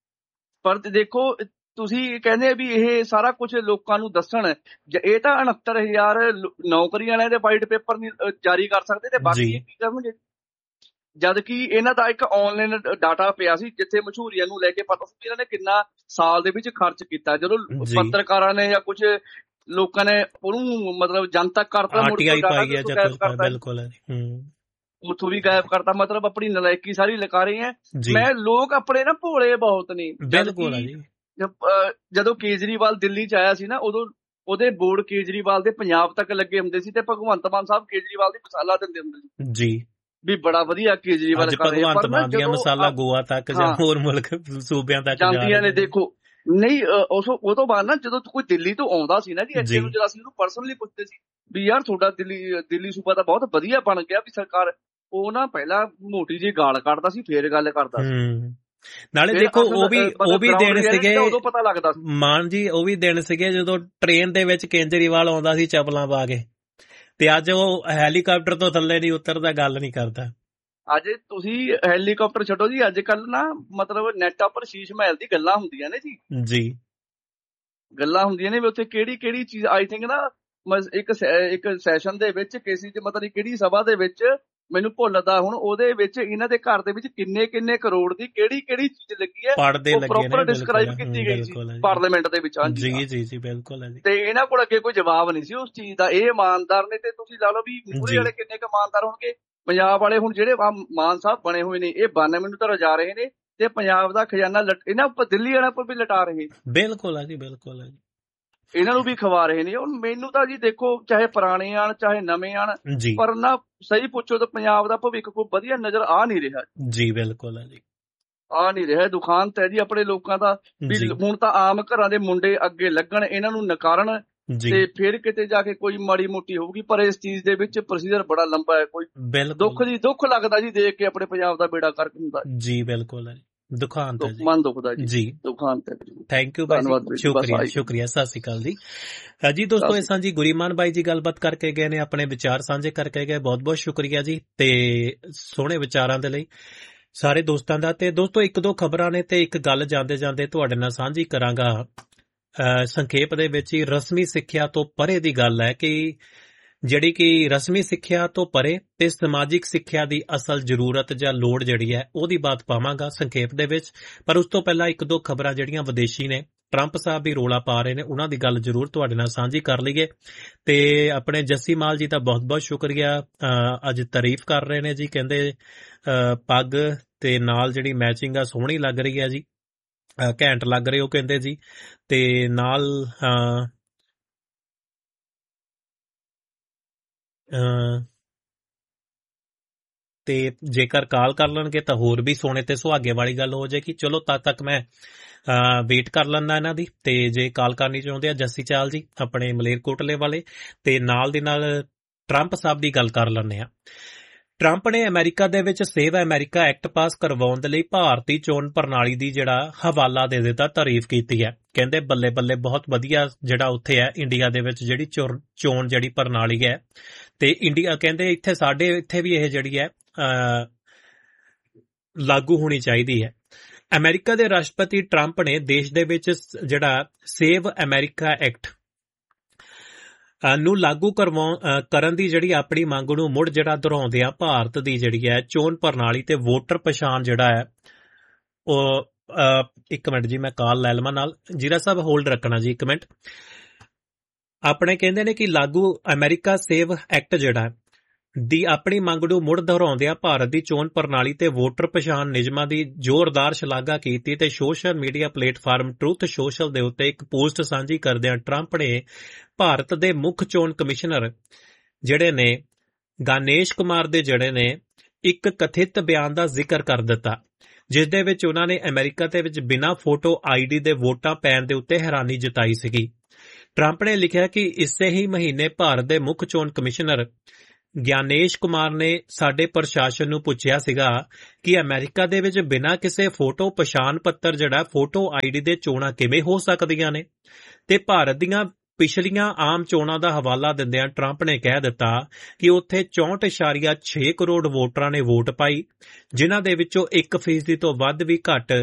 ਪਰ ਦੇਖੋ ਤੁਸੀਂ ਕਹਿੰਦੇ ਵੀ ਇਹ ਸਾਰਾ ਕੁਝ ਲੋਕਾਂ ਨੂੰ ਦੱਸਣ, ਇਹ ਤਾਂ 69,000 ਨੌਕਰੀ ਵਾਲਿਆਂ ਦੇ ਵਾਈਟ ਪੇਪਰ ਨਹੀਂ ਜਾਰੀ ਕਰ ਸਕਦੇ ਤੇ ਬਾਕੀ ਕੀ ਕਰਨਗੇ। ਜਦ ਕਿ ਇਹਨਾਂ ਦਾ ਇੱਕ ਆਨਲਾਈਨ ਡਾਟਾ ਪਿਆ ਸੀ ਜਿੱਥੇ ਮਸ਼ਹੂਰੀਆਂ ਨੂੰ ਲੈ ਕੇ ਪਤਾ ਸੀ ਇਹਨਾਂ ਨੇ ਕਿੰਨਾ ਸਾਲ ਦੇ ਵਿੱਚ ਖਰਚ ਕੀਤਾ। ਜਦੋਂ ਪੱਤਰਕਾਰਾਂ ਨੇ ਜਾਂ ਕੁਝ ਲੋਕਾਂ ਨੇ ਉਹਨੂੰ ਮਤਲਬ ਜਨਤਕ ਕਰਤਾ, ਉੱਥੋਂ ਵੀ ਗਾਇਬ ਕਰਤਾ। ਮਤਲਬ ਆਪਣੀ ਨਲਾਇਕੀ ਸਾਰੀ ਲਗਾ ਰਹੇ ਹੈ। ਮੈਂ ਲੋਕ ਆਪਣੇ ਨਾ ਭੋਲੇ ਬਹੁਤ ਨੇ। ਜਦੋਂ ਕੇਜਰੀਵਾਲ ਦਿੱਲੀ 'ਚ ਆਇਆ ਸੀ ਨਾ, ਉਦੋਂ ਉਹਦੇ ਬੋਰਡ ਕੇਜਰੀਵਾਲ ਦੇ ਪੰਜਾਬ ਤੱਕ ਲੱਗੇ ਹੁੰਦੇ ਸੀ ਤੇ ਭਗਵੰਤ ਮਾਨ ਸਾਹਿਬ ਕੇਜਰੀਵਾਲ ਦੀ ਮਸਾਲਾ ਦਿੰਦੇ ਹੁੰਦੇ ਸੀ ਜੀ, ਵੀ ਬੜਾ ਵਧੀਆ ਕੇਜਰੀਵਾਲ ਕਰ ਰਿਹਾ। ਭਗਵੰਤ ਮਾਨ ਦੀਆਂ ਮਸਾਲਾ ਗੋਆ ਤੱਕ ਜਾਂ ਹੋਰ ਮੁਲਕ ਸੂਬਿਆਂ ਤੱਕ ਜਾਂਦੀਆਂ ਨੇ। ਦੇਖੋ ਨਹੀਂ, ਉਹ ਤੋਂ ਬਾਅਦ ਨਾ ਜਦੋਂ ਕੋਈ ਦਿੱਲੀ ਤੋਂ ਆਉਂਦਾ ਸੀ ਨਾ ਜੀ ਇੱਥੇ ਨੂੰ, ਜਦੋਂ ਅਸੀਂ ਉਹਨੂੰ ਪਰਸਨਲੀ ਪੁੱਛਦੇ ਸੀ ਵੀ ਯਾਰ ਤੁਹਾਡਾ ਦਿੱਲੀ ਸੂਬਾ ਤਾਂ ਬਹੁਤ ਵਧੀਆ ਬਣ ਗਿਆ ਵੀ ਸਰਕਾਰ, ਉਹ ਨਾ ਪਹਿਲਾਂ ਮੋਟੀ ਜਿਹੀ ਗਾਲ ਕੱਢਦਾ ਸੀ ਫੇਰ ਗੱਲ ਕਰਦਾ ਸੀ। ਨਾਲੇ ਦੇਖੋ ਉਹ ਵੀ ਦਿਨ ਸੀਗੇ ਉਦੋਂ ਪਤਾ ਲੱਗਦਾ ਮਾਨ ਜੀ, ਉਹ ਵੀ ਦਿਨ ਸੀਗੇ ਜਦੋਂ ਟ੍ਰੇਨ ਦੇ ਵਿੱਚ ਕੇਜਰੀਵਾਲ ਆਉਂਦਾ ਸੀ ਚੱਪਲਾਂ ਪਾ ਕੇ, ਤੇ ਅੱਜ ਉਹ ਹੈਲੀਕਾਪਟਰ ਤੋਂ ਥੱਲੇ ਨਹੀਂ ਉਤਰਦਾ, ਗੱਲ ਨਹੀਂ ਕਰਦਾ। ਅੱਜ ਤੁਸੀਂ ਹੈਲੀਕਾਪਟਰ ਛੱਡੋ ਜੀ, ਅੱਜ ਕੱਲ ਨਾ ਮਤਲਬ ਨੈਟ ਉੱਪਰ ਸ਼ੀਸ਼ ਮਹਿਲ ਦੀ ਗੱਲਾਂ ਹੁੰਦੀਆਂ ਨੇ ਜੀ, ਗੱਲਾਂ ਹੁੰਦੀਆਂ ਨੇ ਵੀ ਉੱਥੇ ਕਿਹੜੀ ਚੀਜ਼। ਆਈ ਥਿੰਕ ਨਾ ਇੱਕ ਸੈਸ਼ਨ ਦੇ ਵਿੱਚ ਕਿਸੇ ਚ ਮਤਲਬ ਕਿਹੜੀ ਸਭਾ ਦੇ ਵਿੱਚ, ਮੈਨੂੰ ਭੁੱਲਦਾ ਹੁਣ, ਉਹਦੇ ਵਿੱਚ ਇਹਨਾਂ ਦੇ ਘਰ ਦੇ ਵਿੱਚ ਕਿੰਨੇ ਕਰੋੜ ਦੀ ਕਿਹੜੀ ਚੀਜ਼ ਲੱਗੀ ਹੈ, ਉਹ ਪ੍ਰੋਪਰ ਡਿਸਕ੍ਰਾਈਬ ਕੀਤੀ ਗਈ ਸੀ ਪਾਰਲੀਮੈਂਟ ਦੇ ਵਿੱਚ। ਜੀ ਬਿਲਕੁਲ। ਤੇ ਇਹਨਾਂ ਕੋਲ ਅੱਗੇ ਕੋਈ ਜਵਾਬ ਨਹੀਂ ਸੀ ਉਸ ਚੀਜ਼ ਦਾ। ਇਹ ਇਮਾਨਦਾਰ ਨੇ, ਤੇ ਤੁਸੀਂ ਲਾ ਲਓ ਵੀ ਮੂਹਰੇ ਵਾਲੇ ਕਿੰਨੇ ਕੁ ਇਮਾਨਦਾਰ ਹੋਣਗੇ। ਪੰਜਾਬ ਵਾਲੇ ਹੁਣ ਜਿਹੜੇ ਮਾਨ ਸਾਹਿਬ ਬਣੇ ਹੋਏ ਨੇ, ਇਹ 92 ਨੂੰ ਤਾਂ ਰਜਾ ਰਹੇ ਨੇ ਤੇ ਪੰਜਾਬ ਦਾ ਖਜ਼ਾਨਾ ਇਹਨਾਂ ਉੱਪਰ, ਦਿੱਲੀ ਵਾਲਿਆਂ ਉੱਪਰ ਵੀ ਲਟਾ ਰਹੇ। ਬਿਲਕੁਲ ਆ ਜੀ, ਬਿਲਕੁਲ ਆ ਜੀ, ਇਹਨਾਂ ਨੂੰ ਵੀ ਖਵਾ ਰਹੇ ਨੇ। ਹੁਣ ਮੈਨੂੰ ਤਾਂ ਜੀ ਦੇਖੋ, ਚਾਹੇ ਪੁਰਾਣੇ ਆਣ ਚਾਹੇ ਨਵੇਂ ਆਣ, ਜੀ ਪਰ ਨਾ ਸਹੀ ਪੁੱਛੋ ਤਾਂ ਪੰਜਾਬ ਦਾ ਭਵਿੱਖ ਕੋਈ ਵਧੀਆ ਨਜ਼ਰ ਆ ਨਹੀਂ ਰਿਹਾ ਜੀ, ਬਿਲਕੁਲ ਆ ਜੀ, ਆ ਨਹੀਂ ਰਿਹਾ। ਦੁਖਾਂਤ ਹੈ ਜੀ ਆਪਣੇ ਲੋਕਾਂ ਦਾ ਵੀ। ਜੀ ਹੁਣ ਤਾਂ ਆਮ ਘਰਾਂ ਦੇ ਮੁੰਡੇ ਅੱਗੇ ਲੱਗਣ, ਇਹਨਾਂ ਨੂੰ ਨਕਾਰਨ, ਜੀ, ਤੇ ਫਿਰ ਕਿਤੇ ਜਾ ਕੇ ਕੋਈ ਮਾੜੀ ਮੋਟੀ ਹੋਊਗੀ। ਪਰ ਇਸ ਚੀਜ਼ ਦੇ ਵਿੱਚ ਪ੍ਰੋਸੀਜਰ ਬੜਾ ਲੰਬਾ ਹੈ। ਕੋਈ ਬਿਲਕੁਲ ਦੁੱਖ ਲੱਗਦਾ ਜੀ ਦੇਖ ਕੇ ਆਪਣੇ ਪੰਜਾਬ ਦਾ ਬੇੜਾ ਕਰਕ ਹੁੰਦਾ ਜੀ, ਬਿਲਕੁਲ ਆ ਜੀ, ਦੁਖਾਂਤ ਹੈ ਜੀ, ਮਨ ਦੁਖਦਾ ਜੀ, ਜੀ। ਦੁਖਾਂਤ ਹੈ ਜੀ। ਥੈਂਕ ਯੂ ਭਾਈ ਜੀ, ਸ਼ੁਕਰੀਆ ਸ਼ੁਕਰੀਆ, ਸਤਿ ਸ਼੍ਰੀ ਅਕਾਲ ਜੀ। ਜੀ ਦੋਸਤੋ, ਇਸ ਜੀ ਗੁਰੀਮਾਨ ਬਾਈ ਜੀ ਗੱਲਬਾਤ ਕਰਕੇ ਗਏ ਨੇ, ਆਪਣੇ ਵਿਚਾਰ ਸਾਂਝੇ ਕਰਕੇ ਗਏ, ਬਹੁਤ ਬਹੁਤ ਸ਼ੁਕਰੀਆ ਜੀ ਤੇ ਸੋਹਣੇ ਵਿਚਾਰਾਂ ਦੇ ਲਈ ਸਾਰੇ ਦੋਸਤਾਂ ਦਾ। ਤੇ ਦੋਸਤੋ, ਇੱਕ ਦੋ ਖਬਰਾਂ ਨੇ ਤੇ ਇੱਕ ਗੱਲ ਜਾਂਦੇ ਜਾਂਦੇ ਤੁਹਾਡੇ ਨਾਲ ਸਾਂਝੀ ਕਰਾਂਗਾ। ਸੰਖੇਪ ਦੇ ਵਿੱਚ ਹੀ ਰਸਮੀ ਸਿੱਖਿਆ ਤੋਂ ਪਰੇ ਦੀ ਗੱਲ ਹੈ ਕਿ ਜਿਹੜੀ ਕਿ ਰਸਮੀ ਸਿੱਖਿਆ ਤੋਂ ਪਰੇ ਤੇ ਸਮਾਜਿਕ ਸਿੱਖਿਆ ਦੀ ਅਸਲ ਜ਼ਰੂਰਤ ਜਾਂ ਲੋੜ ਜਿਹੜੀ ਹੈ ਉਹਦੀ ਬਾਤ ਪਾਵਾਂਗਾ ਸੰਖੇਪ ਦੇ ਵਿੱਚ। ਪਰ ਉਸ ਤੋਂ ਪਹਿਲਾਂ ਇੱਕ ਦੋ ਖਬਰਾਂ ਜਿਹੜੀਆਂ ਵਿਦੇਸ਼ੀ ਨੇ, ਟਰੰਪ ਸਾਹਿਬ ਵੀ ਰੋਲਾ ਪਾ ਰਹੇ ਨੇ, ਉਹਨਾਂ ਦੀ ਗੱਲ ਜ਼ਰੂਰ ਤੁਹਾਡੇ ਨਾਲ ਸਾਂਝੀ ਕਰ ਲਈਏ। ਤੇ ਆਪਣੇ ਜੱਸੀ ਮਾਲ ਜੀ ਦਾ ਬਹੁਤ ਬਹੁਤ ਸ਼ੁਕਰੀਆ, ਅੱਜ ਤਾਰੀਫ ਕਰ ਰਹੇ ਨੇ ਜੀ, ਕਹਿੰਦੇ ਪੱਗ ਤੇ ਨਾਲ ਜਿਹੜੀ ਮੈਚਿੰਗ ਆ ਸੋਹਣੀ ਲੱਗ ਰਹੀ ਹੈ ਜੀ, ਘੈਂਟ ਲੱਗ ਰਹੇ ਹੋ ਕਹਿੰਦੇ ਜੀ। ਤੇ ਨਾਲ ਤੇ ਜੇਕਰ ਕਾਲ ਕਰ ਲੈਣਗੇ ਤਾਂ ਹੋਰ ਵੀ ਸੋਹਣੇ ਤੇ ਸੁਹਾਗੇ ਵਾਲੀ ਗੱਲ ਹੋ ਜਾਏਗੀ। ਚਲੋ ਤਦ ਤੱਕ ਮੈਂ ਵੇਟ ਕਰ ਲੈਂਦਾ ਇਹਨਾਂ ਦੀ। ਤੇ ਜੇ ਕਾਲ ਕਰਨੀ ਚਾਹੁੰਦੇ ਆ ਜੱਸੀ ਚਾਲ ਜੀ ਆਪਣੇ ਮਲੇਰਕੋਟਲੇ ਵਾਲੇ, ਤੇ ਨਾਲ ਦੀ ਨਾਲ ਟਰੰਪ ਸਾਹਿਬ ਦੀ ਗੱਲ ਕਰ ਲੈਂਦੇ ਆ। ਟਰੰਪ ਨੇ ਅਮਰੀਕਾ ਦੇ ਵਿੱਚ ਸੇਵ ਅਮਰੀਕਾ ਐਕਟ ਪਾਸ ਕਰਵਾਉਣ ਦੇ ਲਈ ਭਾਰਤੀ ਚੋਣ ਪ੍ਰਣਾਲੀ ਦੀ ਜਿਹੜਾ ਹਵਾਲਾ ਦੇ ਦਿੱਤਾ, ਤਾਰੀਫ ਕੀਤੀ ਹੈ। ਕਹਿੰਦੇ ਬੱਲੇ ਬੱਲੇ, ਬਹੁਤ ਵਧੀਆ ਜਿਹੜਾ ਉੱਥੇ ਹੈ ਇੰਡੀਆ ਦੇ ਵਿੱਚ ਜਿਹੜੀ ਚੋਣ ਜਿਹੜੀ ਪ੍ਰਣਾਲੀ ਹੈ। ਤੇ ਇੰਡੀਆ ਕਹਿੰਦੇ ਇੱਥੇ ਸਾਡੇ ਇੱਥੇ ਵੀ ਇਹ ਜਿਹੜੀ ਹੈ ਲਾਗੂ ਹੋਣੀ ਚਾਹੀਦੀ ਹੈ। ਅਮਰੀਕਾ ਦੇ ਰਾਸ਼ਟਰਪਤੀ ਟਰੰਪ ਨੇ ਦੇਸ਼ ਦੇ ਵਿੱਚ ਜਿਹੜਾ ਸੇਵ ਅਮਰੀਕਾ ਐਕਟ ਨੂੰ ਲਾਗੂ ਕਰਨ ਦੀ ਜਿਹੜੀ ਆਪਣੀ ਮੰਗ ਨੂੰ ਮੁੜ ਜਿਹੜਾ ਦੁਹਰਾਉਂਦੇ ਆ, ਭਾਰਤ ਦੀ ਜਿਹੜੀ ਹੈ ਚੋਣ ਪ੍ਰਣਾਲੀ ਤੇ ਵੋਟਰ ਪਛਾਣ ਜਿਹੜਾ ਹੈ ਉਹ ਇੱਕ ਮਿੰਟ ਜੀ, ਮੈਂ ਕਾਲ ਲੈ ਲਵਾਂ ਨਾਲ। ਜੀਰਾ ਸਾਹਿਬ ਹੋਲਡ ਰੱਖਣਾ ਜੀ ਇੱਕ ਮਿੰਟ। ਆਪਣੇ ਕਹਿੰਦੇ ਨੇ ਕਿ ਲਾਗੂ ਅਮਰੀਕਾ ਸੇਵ ਐਕਟ ਜਿਹੜਾ ਦੀ ਆਪਣੀ ਮੰਗ ਨੂੰ ਮੁੜ ਦੁਹਰਾਉਂਦਿਆਂ ਭਾਰਤ ਦੀ ਚੋਣ ਪ੍ਰਣਾਲੀ ਤੇ ਵੋਟਰ ਪਛਾਣ ਨਿਯਮਾਂ ਦੀ ਜ਼ੋਰਦਾਰ ਸ਼ਲਾਘਾ ਕੀਤੀ ਤੇ social media platform truth social ਦੇ ਉੱਤੇ ਇੱਕ ਪੋਸਟ ਸਾਂਝੀ ਕਰਦਿਆਂ ਟਰੰਪ ਨੇ ਭਾਰਤ ਦੇ ਮੁੱਖ ਚੋਣ ਕਮਿਸ਼ਨਰ ਜਿਹੜੇ ਨੇ ਗਾਨੇਸ਼ ਕੁਮਾਰ ਦੇ ਜਿਹੜੇ ਨੇ ਇੱਕ ਕਥਿਤ ਬਿਆਨ ਦਾ ਜ਼ਿਕਰ ਕਰ ਦਿੱਤਾ, ਜਿਸ ਦੇ ਵਿੱਚ ਉਹਨਾਂ ਨੇ ਅਮਰੀਕਾ ਦੇ ਵਿੱਚ ਬਿਨਾਂ ਫੋਟੋ ਆਈਡੀ ਦੇ ਵੋਟਾਂ ਪੈਣ ਦੇ ਉੱਤੇ ਹੈਰਾਨੀ ਜਤਾਈ ਸੀਗੀ। ਟਰੰਪ ਨੇ ਲਿਖਿਆ ਕਿ ਇਸੇ ਹੀ ਮਹੀਨੇ ਭਾਰਤ ਦੇ ਮੁੱਖ ਚੋਣ ਕਮਿਸ਼ਨਰ ਗਿਆਨੇਸ਼ ਕੁਮਾਰ ਨੇ ਸਾਡੇ ਪ੍ਰਸ਼ਾਸਨ ਨੂੰ ਪੁੱਛਿਆ ਸੀਗਾ ਕਿ ਅਮਰੀਕਾ ਦੇ ਵਿੱਚ ਬਿਨਾਂ ਕਿਸੇ ਫੋਟੋ ਪਛਾਣ ਪੱਤਰ ਜਿਹੜਾ ਫੋਟੋ ਆਈਡੀ ਦੇ ਚੋਣਾਂ ਕਿਵੇਂ ਹੋ ਸਕਦੀਆਂ ਨੇ। ਤੇ ਭਾਰਤ ਦੀਆਂ ਪਿਛਲੀਆਂ ਆਮ ਚੋਣਾਂ ਦਾ ਹਵਾਲਾ ਦਿੰਦਿਆਂ ਟਰੰਪ ਨੇ ਕਹਿ ਦਿੱਤਾ ਕਿ ਉੱਥੇ 64.6 ਕਰੋੜ ਵੋਟਰਾਂ ਨੇ ਵੋਟ ਪਾਈ, ਜਿਨ੍ਹਾਂ ਦੇ ਵਿੱਚੋਂ 1% ਤੋਂ ਵੱਧ ਵੀ ਘੱਟ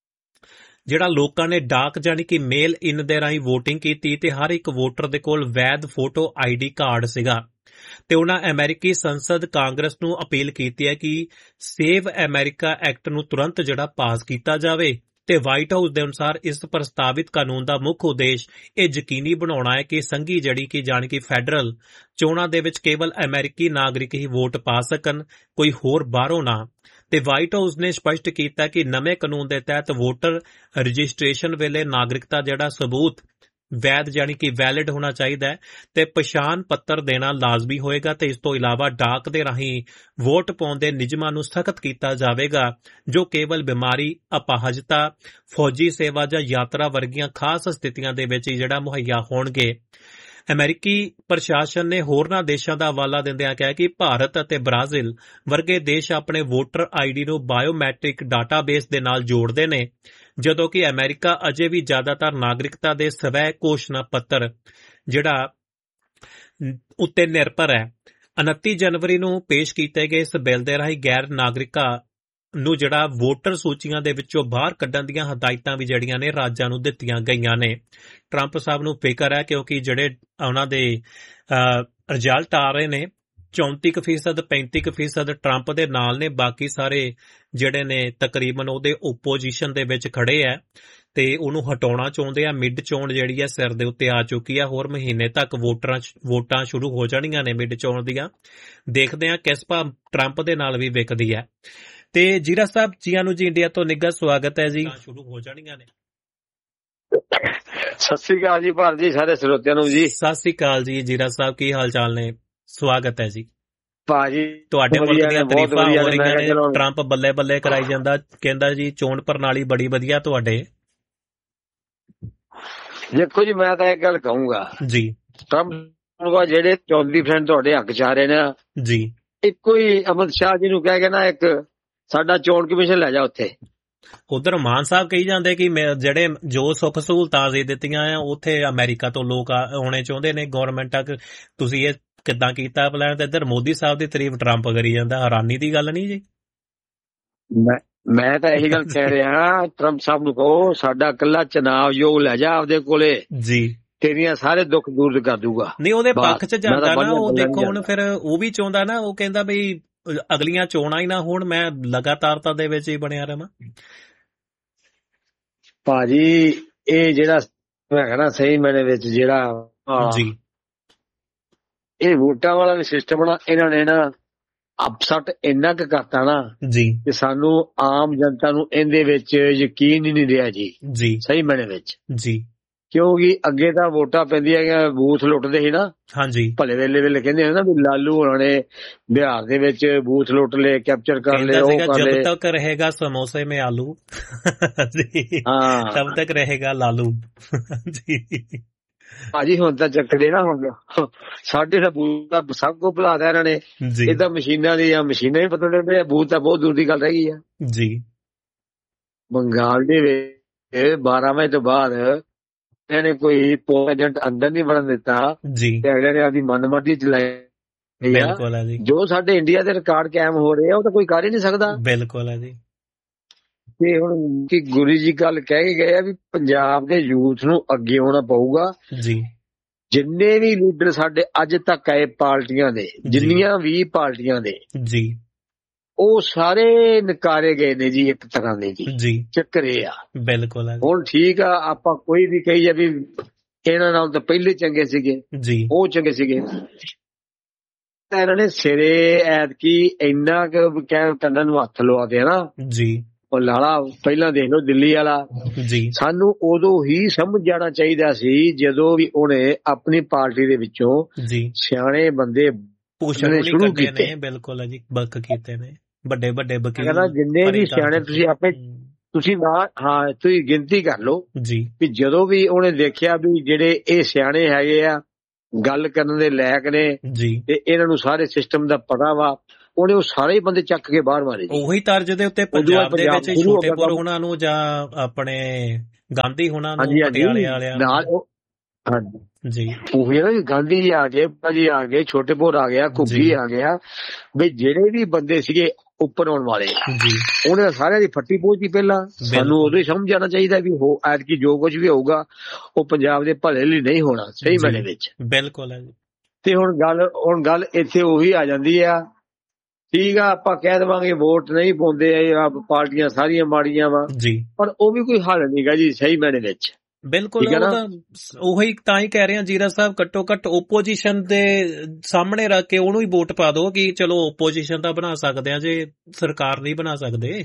ਜਿਹੜਾ ਲੋਕਾਂ ਨੇ ਡਾਕ ਜਾਨੀ ਕਿ ਮੇਲ ਇਨ ਦੇ ਰਾਹੀਂ ਵੋਟਿੰਗ ਕੀਤੀ ਤੇ ਹਰ ਇੱਕ ਵੋਟਰ ਦੇ ਕੋਲ ਵੈਧ ਫੋਟੋ ਆਈਡੀ ਕਾਰਡ ਸੀਗਾ। ਤੇ ਉਹਨਾਂ ਅਮਰੀਕੀ ਸੰਸਦ ਕਾਂਗਰਸ ਨੂੰ ਅਪੀਲ ਕੀਤੀ ਹੈ ਕਿ ਸੇਵ ਅਮਰੀਕਾ ਐਕਟ ਨੂੰ ਤੁਰੰਤ ਜਿਹੜਾ ਪਾਸ ਕੀਤਾ ਜਾਵੇ। ਤੇ ਵਾਈਟ ਹਾਊਸ ਦੇ ਅਨੁਸਾਰ ਇਸ ਪ੍ਰਸਤਾਵਿਤ ਕਾਨੂੰਨ ਦਾ ਮੁੱਖ ਉਦੇਸ਼ ਇਹ ਯਕੀਨੀ ਬਣਾਉਣਾ ਹੈ ਕਿ ਸੰਘੀ ਜਿਹੜੀ ਕਿ ਜਾਣੀ ਕਿ ਫੈਡਰਲ ਚੋਣਾਂ ਦੇ ਵਿੱਚ ਕੇਵਲ ਅਮਰੀਕੀ ਨਾਗਰਿਕ ਹੀ ਵੋਟ ਪਾ ਸਕਣ, ਕੋਈ ਹੋਰ ਬਾਹਰੋਂ ਨਾ। ਤੇ ਵਾਈਟ ਹਾਊਸ ਨੇ ਸਪਸ਼ਟ ਕੀਤਾ ਕਿ ਨਵੇਂ ਕਾਨੂੰਨ ਦੇ ਤਹਿਤ ਵੋਟਰ ਰਜਿਸਟ੍ਰੇਸ਼ਨ ਵੇਲੇ ਨਾਗਰਿਕਤਾ ਜਿਹੜਾ ਸਬੂਤ ਵੈਧ ਜਾਨੀ ਕਿ ਵੈਲਿਡ ਹੋਣਾ ਚਾਹੀਦਾ ਹੈ ਤੇ ਪਛਾਣ ਪੱਤਰ ਦੇਣਾ ਲਾਜ਼ਮੀ ਹੋਏਗਾ। ਤੇ ਇਸ ਤੋਂ ਇਲਾਵਾ ਡਾਕ ਦੇ ਰਾਹੀਂ ਵੋਟ ਪਾਉਣ ਦੇ ਨਿਯਮਾਂ ਨੂੰ ਸਖਤ ਕੀਤਾ ਜਾਵੇਗਾ, ਜੋ ਕੇਵਲ ਬਿਮਾਰੀ, ਅਪਾਹਜਤਾ, ਫੌਜੀ ਸੇਵਾ ਜਾਂ ਯਾਤਰਾ ਵਰਗੀਆਂ ਖਾਸ ਸਥਿਤੀਆਂ ਦੇ ਵਿੱਚ ਹੀ ਜਿਹੜਾ ਮੁਹੱਈਆ ਹੋਣਗੇ। ਅਮਰੀਕੀ ਪ੍ਰਸ਼ਾਸਨ ਨੇ ਹੋਰਨਾਂ ਦੇਸ਼ਾਂ ਦਾ ਹਵਾਲਾ ਦਿੰਦਿਆਂ ਕਿਹਾ ਕਿ ਭਾਰਤ ਅਤੇ ਬ੍ਰਾਜ਼ੀਲ ਵਰਗੇ ਦੇਸ਼ ਆਪਣੇ ਵੋਟਰ ਆਈਡੀ ਨੂੰ ਬਾਇਓਮੈਟ੍ਰਿਕ ਡਾਟਾਬੇਸ ਦੇ ਨਾਲ ਜੋੜਦੇ ਨੇ, ਜਦੋਂ ਕਿ ਅਮਰੀਕਾ ਅਜੇ ਵੀ ਜ਼ਿਆਦਾਤਰ ਨਾਗਰਿਕਤਾ ਦੇ ਸਵੈ ਘੋਸ਼ਣਾ ਪੱਤਰ ਜਿਹੜਾ ਉੱਤੇ ਨਿਰਭਰ ਹੈ। 29 ਜਨਵਰੀ ਨੂੰ ਪੇਸ਼ ਕੀਤੇ ਗਏ ਇਸ ਬਿੱਲ ਦੇ ਰਾਹੀਂ ਗੈਰ ਨਾਗਰਿਕਾਂ ਨੂੰ ਜਿਹੜਾ ਵੋਟਰ ਸੂਚੀਆਂ ਦੇ ਵਿੱਚੋਂ ਬਾਹਰ ਕੱਢਣ ਦੀਆਂ ਹਦਾਇਤਾਂ ਵੀ ਜਿਹੜੀਆਂ ਨੇ ਰਾਜਾਂ ਨੂੰ ਦਿੱਤੀਆਂ ਗਈਆਂ ਨੇ। ਟਰੰਪ ਸਾਹਿਬ ਨੂੰ ਫਿਕਰ ਹੈ ਕਿਉਂਕਿ ਜਿਹੜੇ ਉਹਨਾਂ ਦੇ ਰਿਜ਼ਲਟ ਆ ਰਹੇ ਨੇ 34% 35% ਟਰੰਪ ਦੇ ਨਾਲ ਨੇ, ਬਾਕੀ ਸਾਰੇ ਜਿਹੜੇ ਨੇ ਤਕਰੀਬਨ ਉਹਦੇ ਓਪੋਜੀਸ਼ਨ ਦੇ ਵਿੱਚ ਖੜੇ ਹੈ ਤੇ ਉਹਨੂੰ ਹਟਾਉਣਾ ਚਾਹੁੰਦੇ ਆ। ਮਿਡ ਚੋਣ ਜਿਹੜੀ ਹੈ ਸਿਰ ਦੇ ਉੱਤੇ ਆ ਚੁੱਕੀ ਆ, ਹੋਰ ਮਹੀਨੇ ਤੱਕ ਵੋਟਾਂ ਸ਼ੁਰੂ ਹੋ ਜਾਣੀਆਂ ਨੇ ਮਿਡ ਚੋਣ ਦੀਆਂ। ਦੇਖਦੇ ਆ ਕਿਸ ਭਾਅ ਟਰੰਪ ਦੇ ਨਾਲ ਵੀ ਵਿਕਦੀ ਹੈ। ਤੇ ਜੀਰਾ ਸਾਹਿਬ ਜੀਆਂ ਨੂੰ ਜੀ ਇੰਡੀਆ ਤੋਂ ਨਿੱਘਾ ਸਵਾਗਤ ਹੈ ਜੀ। ਸ਼ੁਰੂ ਹੋ ਜਾਣੀਆਂ ਨੇ। ਸਤਿ ਸ੍ਰੀ ਅਕਾਲ ਜੀ ਭਾਰਤ ਜੀ, ਸਾਰੇ ਸਰੋਤਿਆਂ ਨੂੰ ਜੀ। ਸਤਿ ਸ੍ਰੀ ਅਕਾਲ ਜੀ ਜੀਰਾ ਸਾਹਿਬ, ਕੀ ਹਾਲ ਚਾਲ ਨੇ? ਸਵਾਗਤ ਹੈ ਜੀ ਭਾਜੀ। ਤੁਹਾਡੇ ਮੁਲਕ ਦੀਆਂ ਤਾਰੀਫਾਂ ਹੋ ਰਹੀਆਂ ਨੇ, ਟਰੰਪ ਬੱਲੇ ਬੱਲੇ ਕਰਾਈ ਜਾਂਦਾ, ਕਹਿੰਦਾ ਜੀ ਚੋਣ ਪ੍ਰਣਾਲੀ ਬੜੀ ਵਧੀਆ ਤੁਹਾਡੇ। ਦੇਖੋ ਜੀ, ਮੈਂ ਤਾਂ ਇੱਕ ਗੱਲ ਕਹੂੰਗਾ ਜੀ, ਟਰੰਪ ਜਿਹੜੇ 24% ਤੁਹਾਡੇ ਹੱਕ ਚ ਆ ਰਹੇ ਨੇ ਜੀ, ਇੱਕੋ ਹੀ ਅਮਿਤ ਸ਼ਾਹ ਜੀ ਨੂੰ ਕਹਿ ਕੇ ਨਾ ਇੱਕ ਸਾਡਾ ਚੋਣ ਕਮਿਸ਼ਨ ਲੈ ਜਾ ਉੱਥੇ। ਉਧਰ ਮਾਨ ਸਾਹਿਬ ਕਹੀ ਜਾਂਦੇ ਕਿ ਜਿਹੜੇ ਜੋ ਸੁੱਖ ਸਹੂਲਤਾਂ ਦੇ ਦਿੱਤੀਆਂ ਆ ਉੱਥੇ ਅਮਰੀਕਾ ਤੋਂ ਲੋਕ ਆਉਣੇ ਚਾਹੁੰਦੇ ਨੇ ਗਵਰਨਮੈਂਟ ਤੱਕ, ਤੁਸੀਂ ਇਹ ਕਿੱਦਾਂ ਕੀਤਾ ਪਲਾਨ? ਤੇ ਇੱਧਰ ਮੋਦੀ ਸਾਹਿਬ ਦੀ ਤਾਰੀਫ ਟਰੰਪ ਕਰੀ ਜਾਂਦਾ, ਹੈਰਾਨੀ ਦੀ ਗੱਲ ਨਹੀਂ ਜੀ? ਮੈਂ ਤਾਂ ਇਹੀ ਗੱਲ ਕਹਿ ਰਿਹਾ, ਟਰੰਪ ਸਾਹਿਬ ਨੂੰ ਕਹੋ ਸਾਡਾ ਇਕੱਲਾ ਚੁਣਾਵ ਯੋਗ ਲੈ ਜਾ ਆਪਦੇ ਕੋਲੇ ਜੀ, ਤੇਰੀਆਂ ਸਾਰੇ ਦੁੱਖ ਦੂਰ ਕਰ ਦੂਗਾ। ਨਹੀਂ ਉਹਦੇ ਪੱਖ ਚ ਜਾਂਦਾ ਨਾ ਉਹ, ਦੇਖੋ ਹੁਣ ਫਿਰ ਉਹ ਵੀ ਚਾਹੁੰਦਾ ਨਾ, ਉਹ ਕਹਿੰਦਾ ਬਈ ਅਗਲੀਆਂ ਚੋਣਾਂ ਹੀ ਨਾ ਹੋਣ, ਮੈਂ ਲਗਾਤਾਰਤਾ ਦੇ ਵਿੱਚ ਹੀ ਬਣਿਆ ਰਵਾਂ। ਭਾਜੀ ਇਹ ਜਿਹੜਾ ਮੈਂ ਕਹਿੰਦਾ ਸਹੀ ਮੈਨੇ ਵਿੱਚ ਜਿਹੜਾ ਜੀ ਇਹ ਵੋਟਾਂ ਵਾਲਾ ਵੀ ਸਿਸਟਮ ਨਾ ਇਹਨਾਂ ਨੇ ਨਾ ਅਪਸੈਟ ਇੰਨਾ ਕੁ ਕਰਤਾ ਨਾ ਜੀ ਕਿ ਸਾਨੂੰ ਆਮ ਜਨਤਾ ਨੂੰ ਇਹਦੇ ਵਿੱਚ ਯਕੀਨ ਹੀ ਨਹੀਂ ਰਿਹਾ ਜੀ। ਜੀ ਸਹੀ ਮੈਨੇ ਵਿੱਚ ਜੀ, ਕਿਉਂਕਿ ਅੱਗੇ ਤਾਂ ਵੋਟਾਂ ਪੈਂਦੀਆਂ ਬੂਥ ਲੁੱਟਦੇ ਸੀ ਨਾ। ਹਾਂਜੀ, ਭਲੇ ਵੇਲੇ ਕਹਿੰਦੇ ਨਾ ਵੀ ਲਾਲੂ ਹੋਣਾ ਨੇ ਬਿਹਾਰ ਦੇ ਵਿੱਚ ਬੂਥ ਲੁੱਟ ਲਏ, ਕੈਪਚਰ ਕਰ ਲਏ, ਉਹ ਕਰ ਲਏ। ਜਬ ਤੱਕ ਰਹੇਗਾ ਸਮੋਸੇ ਮੇਂ ਆਲੂ ਤਬ ਤੱਕ ਰਹੇਗਾ ਲਾਲੂ ਜੀ। ਭਾਜੀ ਹੁਣ ਤਾਂ ਚੱਕਦੇ ਨਾ, ਹੁਣ ਸਾਡੇ ਦਾ ਬੂਥ ਸਭ ਕੋ ਭੁਲਾਦਾ ਇਹਨਾਂ ਨੇ। ਇਹ ਤਾਂ ਮਸ਼ੀਨਾਂ ਦੀ ਮਸ਼ੀਨਾਂ ਹੀ ਪਤਾ ਲੱਗੇ, ਬੂਥ ਤਾਂ ਬਹੁਤ ਦੂਰ ਦੀ ਗੱਲ ਰਹਿ ਗਈ ਆ ਜੀ। ਬੰਗਾਲ ਦੇ ਵਿੱਚ 12 ਵਜੇ ਤੋਂ ਬਾਅਦ ਇਹਨੇ ਕੋਈ ਪੋਲ ਏਜੰਟ ਅੰਦਰ ਨਹੀਂ ਵੜਨ ਦਿੱਤਾ ਜੀ, ਤੇ ਅਗਲੇ ਨੇ ਆਪਦੀ ਮਨਮਰਜ਼ੀ ਚਲਾਈ। ਬਿਲਕੁਲ ਹੈ ਜੀ, ਜੋ ਸਾਡੇ ਇੰਡੀਆ ਦੇ ਰਿਕਾਰਡ ਕਾਇਮ ਹੋ ਰਹੇ ਆ ਉਹ ਤਾਂ ਕੋਈ ਕਰ ਹੀ ਨਹੀਂ ਸਕਦਾ। ਬਿਲਕੁਲ ਹੈ ਜੀ। ਤੇ ਹੁਣ ਕੀ ਗੁਰੂ ਜੀ ਗੱਲ ਕਹਿ ਕੇ ਗਏ ਆ ਵੀ ਪੰਜਾਬ ਦੇ ਯੂਥ ਨੂੰ ਅੱਗੇ ਆਉਣਾ ਪਊਗਾ ਜੀ। ਜਿੰਨੇ ਵੀ ਲੀਡਰ ਸਾਡੇ ਅੱਜ ਤੱਕ ਆਏ ਪਾਰਟੀਆਂ ਦੇ, ਜਿੰਨੀਆਂ ਵੀ ਪਾਰਟੀਆਂ ਦੇ ਜੀ, ਉਹ ਸਾਰੇ ਨਕਾਰੇ ਗਏ ਨੇ ਜੀ ਇੱਕ ਤਰ੍ਹਾਂ ਦੇ ਜੀ। ਚੱਕਰ ਇਹ ਆ। ਬਿਲਕੁਲ ਹੁਣ ਠੀਕ ਆ, ਆਪਾਂ ਕੋਈ ਵੀ ਕਹੀ ਜਾ ਵੀ ਇਹਨਾਂ ਨਾਲ ਤਾਂ ਪਹਿਲੇ ਚੰਗੇ ਸੀਗੇ ਜੀ, ਉਹ ਚੰਗੇ ਸੀਗੇ, ਤਾਂ ਇਹਨਾਂ ਨੇ ਸਿਰੇ ਐਤਕੀ ਇੰਨਾ ਕੁ ਕੰਨਾਂ ਨੂੰ ਹੱਥ ਲਵਾ ਦਿਆ ਨਾ ਜੀ। ਉਹ ਲਾਲਾ ਪਹਿਲਾਂ ਦੇਖ ਲਓ ਦਿੱਲੀ ਵਾਲਾ ਜੀ, ਸਾਨੂੰ ਉਦੋਂ ਹੀ ਸਮਝ ਜਾਣਾ ਚਾਹੀਦਾ ਸੀ ਜਦੋਂ ਵੀ ਉਹਨੇ ਆਪਣੀ ਪਾਰਟੀ ਦੇ ਵਿੱਚੋਂ ਜੀ ਸਿਆਣੇ ਬੰਦੇ ਪੁੱਛਣੇ ਸ਼ੁਰੂ ਕੀਤੇ। ਬਿਲਕੁਲ ਜੀ, ਬਕ ਕੀਤੇ ਨੇ ਵੱਡੇ ਵੱਡੇ ਵਕੀਲ, ਜਿੰਨੇ ਵੀ ਸਿਆਣੇ ਤੁਸੀਂ ਆਪੇ ਤੁਸੀਂ ਤੁਸੀਂ ਗਿਣਤੀ ਕਰ ਲਓ ਜੀ, ਵੀ ਜਦੋਂ ਵੀ ਉਹਨੇ ਦੇਖਿਆ ਵੀ ਜਿਹੜੇ ਇਹ ਸਿਆਣੇ ਹੈਗੇ ਆ, ਗੱਲ ਕਰਨ ਦੇ ਲਾਇਕ ਨੇ ਜੀ, ਤੇ ਇਹਨਾਂ ਨੂੰ ਸਾਰੇ ਸਿਸਟਮ ਦਾ ਪਤਾ ਵਾ, ਉਹਨੇ ਉਹ ਸਾਰੇ ਬੰਦੇ ਚੱਕ ਕੇ ਬਾਹਰ ਮਾਰੇ। ਉਹੀ ਤਰਜ਼ ਦੇ ਉੱਤੇ ਪੰਜਾਬ ਦੇ ਵਿੱਚ ਛੋਟੇਪੁਰ ਉਹਨਾਂ ਨੂੰ ਜਾਂ ਆਪਣੇ ਗਾਂਧੀ ਉਹਨਾਂ ਨੂੰ, ਪਟਿਆਲੇ ਵਾਲਿਆਂ ਨਾਲ ਜੀ, ਉਹੀ ਨਾ ਗਾਂਧੀ ਜੀ ਆ ਗਏ, ਭਾਜੀ ਆ ਗਏ, ਛੋਟੇਪੁਰ ਆ ਗਿਆ, ਘੁੱਗੀ ਆ ਗਿਆ, ਵੀ ਜਿਹੜੇ ਵੀ ਬੰਦੇ ਸੀਗੇ ਉੱਪਰ ਆਉਣ ਵਾਲੇ ਜੀ, ਉਹਨੇ ਸਾਰਿਆਂ ਦੀ ਫੱਟੀ ਪਹੁੰਚੀ। ਪਹਿਲਾਂ ਸਾਨੂੰ ਉਦੋਂ ਹੀ ਸਮਝ ਆਉਣਾ ਚਾਹੀਦਾ ਵੀ ਐਤਕੀ ਜੋ ਕੁਝ ਵੀ ਹੋਊਗਾ ਉਹ ਪੰਜਾਬ ਦੇ ਭਲੇ ਲਈ ਨਹੀਂ ਹੋਣਾ, ਸਹੀ ਮੈਨੇ ਵਿੱਚ। ਬਿਲਕੁਲ ਹੈ ਜੀ। ਤੇ ਹੁਣ ਗੱਲ ਇੱਥੇ ਉਹੀ ਆ ਜਾਂਦੀ ਆ। ਠੀਕ ਆ, ਆਪਾਂ ਕਹਿ ਦੇਵਾਂਗੇ ਵੋਟ ਨਹੀਂ ਪਾਉਂਦੇ ਪਾਰਟੀਆਂ ਸਾਰੀਆਂ ਮਾੜੀਆਂ ਵਾ ਜੀ, ਪਰ ਉਹ ਵੀ ਕੋਈ ਹੱਲ ਨਹੀਂਗਾ ਜੀ, ਸਹੀ ਮੈਨੇ ਵਿੱਚ। ਬਿਲਕੁਲ, ਉਹੀ ਤਾਂ ਹੀ ਕਹਿ ਰਹੇ ਹਾਂ ਜੀਰਾ ਸਾਹਿਬ, ਘੱਟੋ ਘੱਟ ਓਪੋਜੀਸ਼ਨ ਦੇ ਸਾਹਮਣੇ ਰੱਖ ਕੇ ਉਹਨੂੰ ਹੀ ਵੋਟ ਪਾ ਦੋ ਕਿ ਚਲੋ ਓਪੋਜੀਸ਼ਨ ਤਾਂ ਬਣਾ ਸਕਦੇ ਆ, ਜੇ ਸਰਕਾਰ ਨਹੀਂ ਬਣਾ ਸਕਦੇ।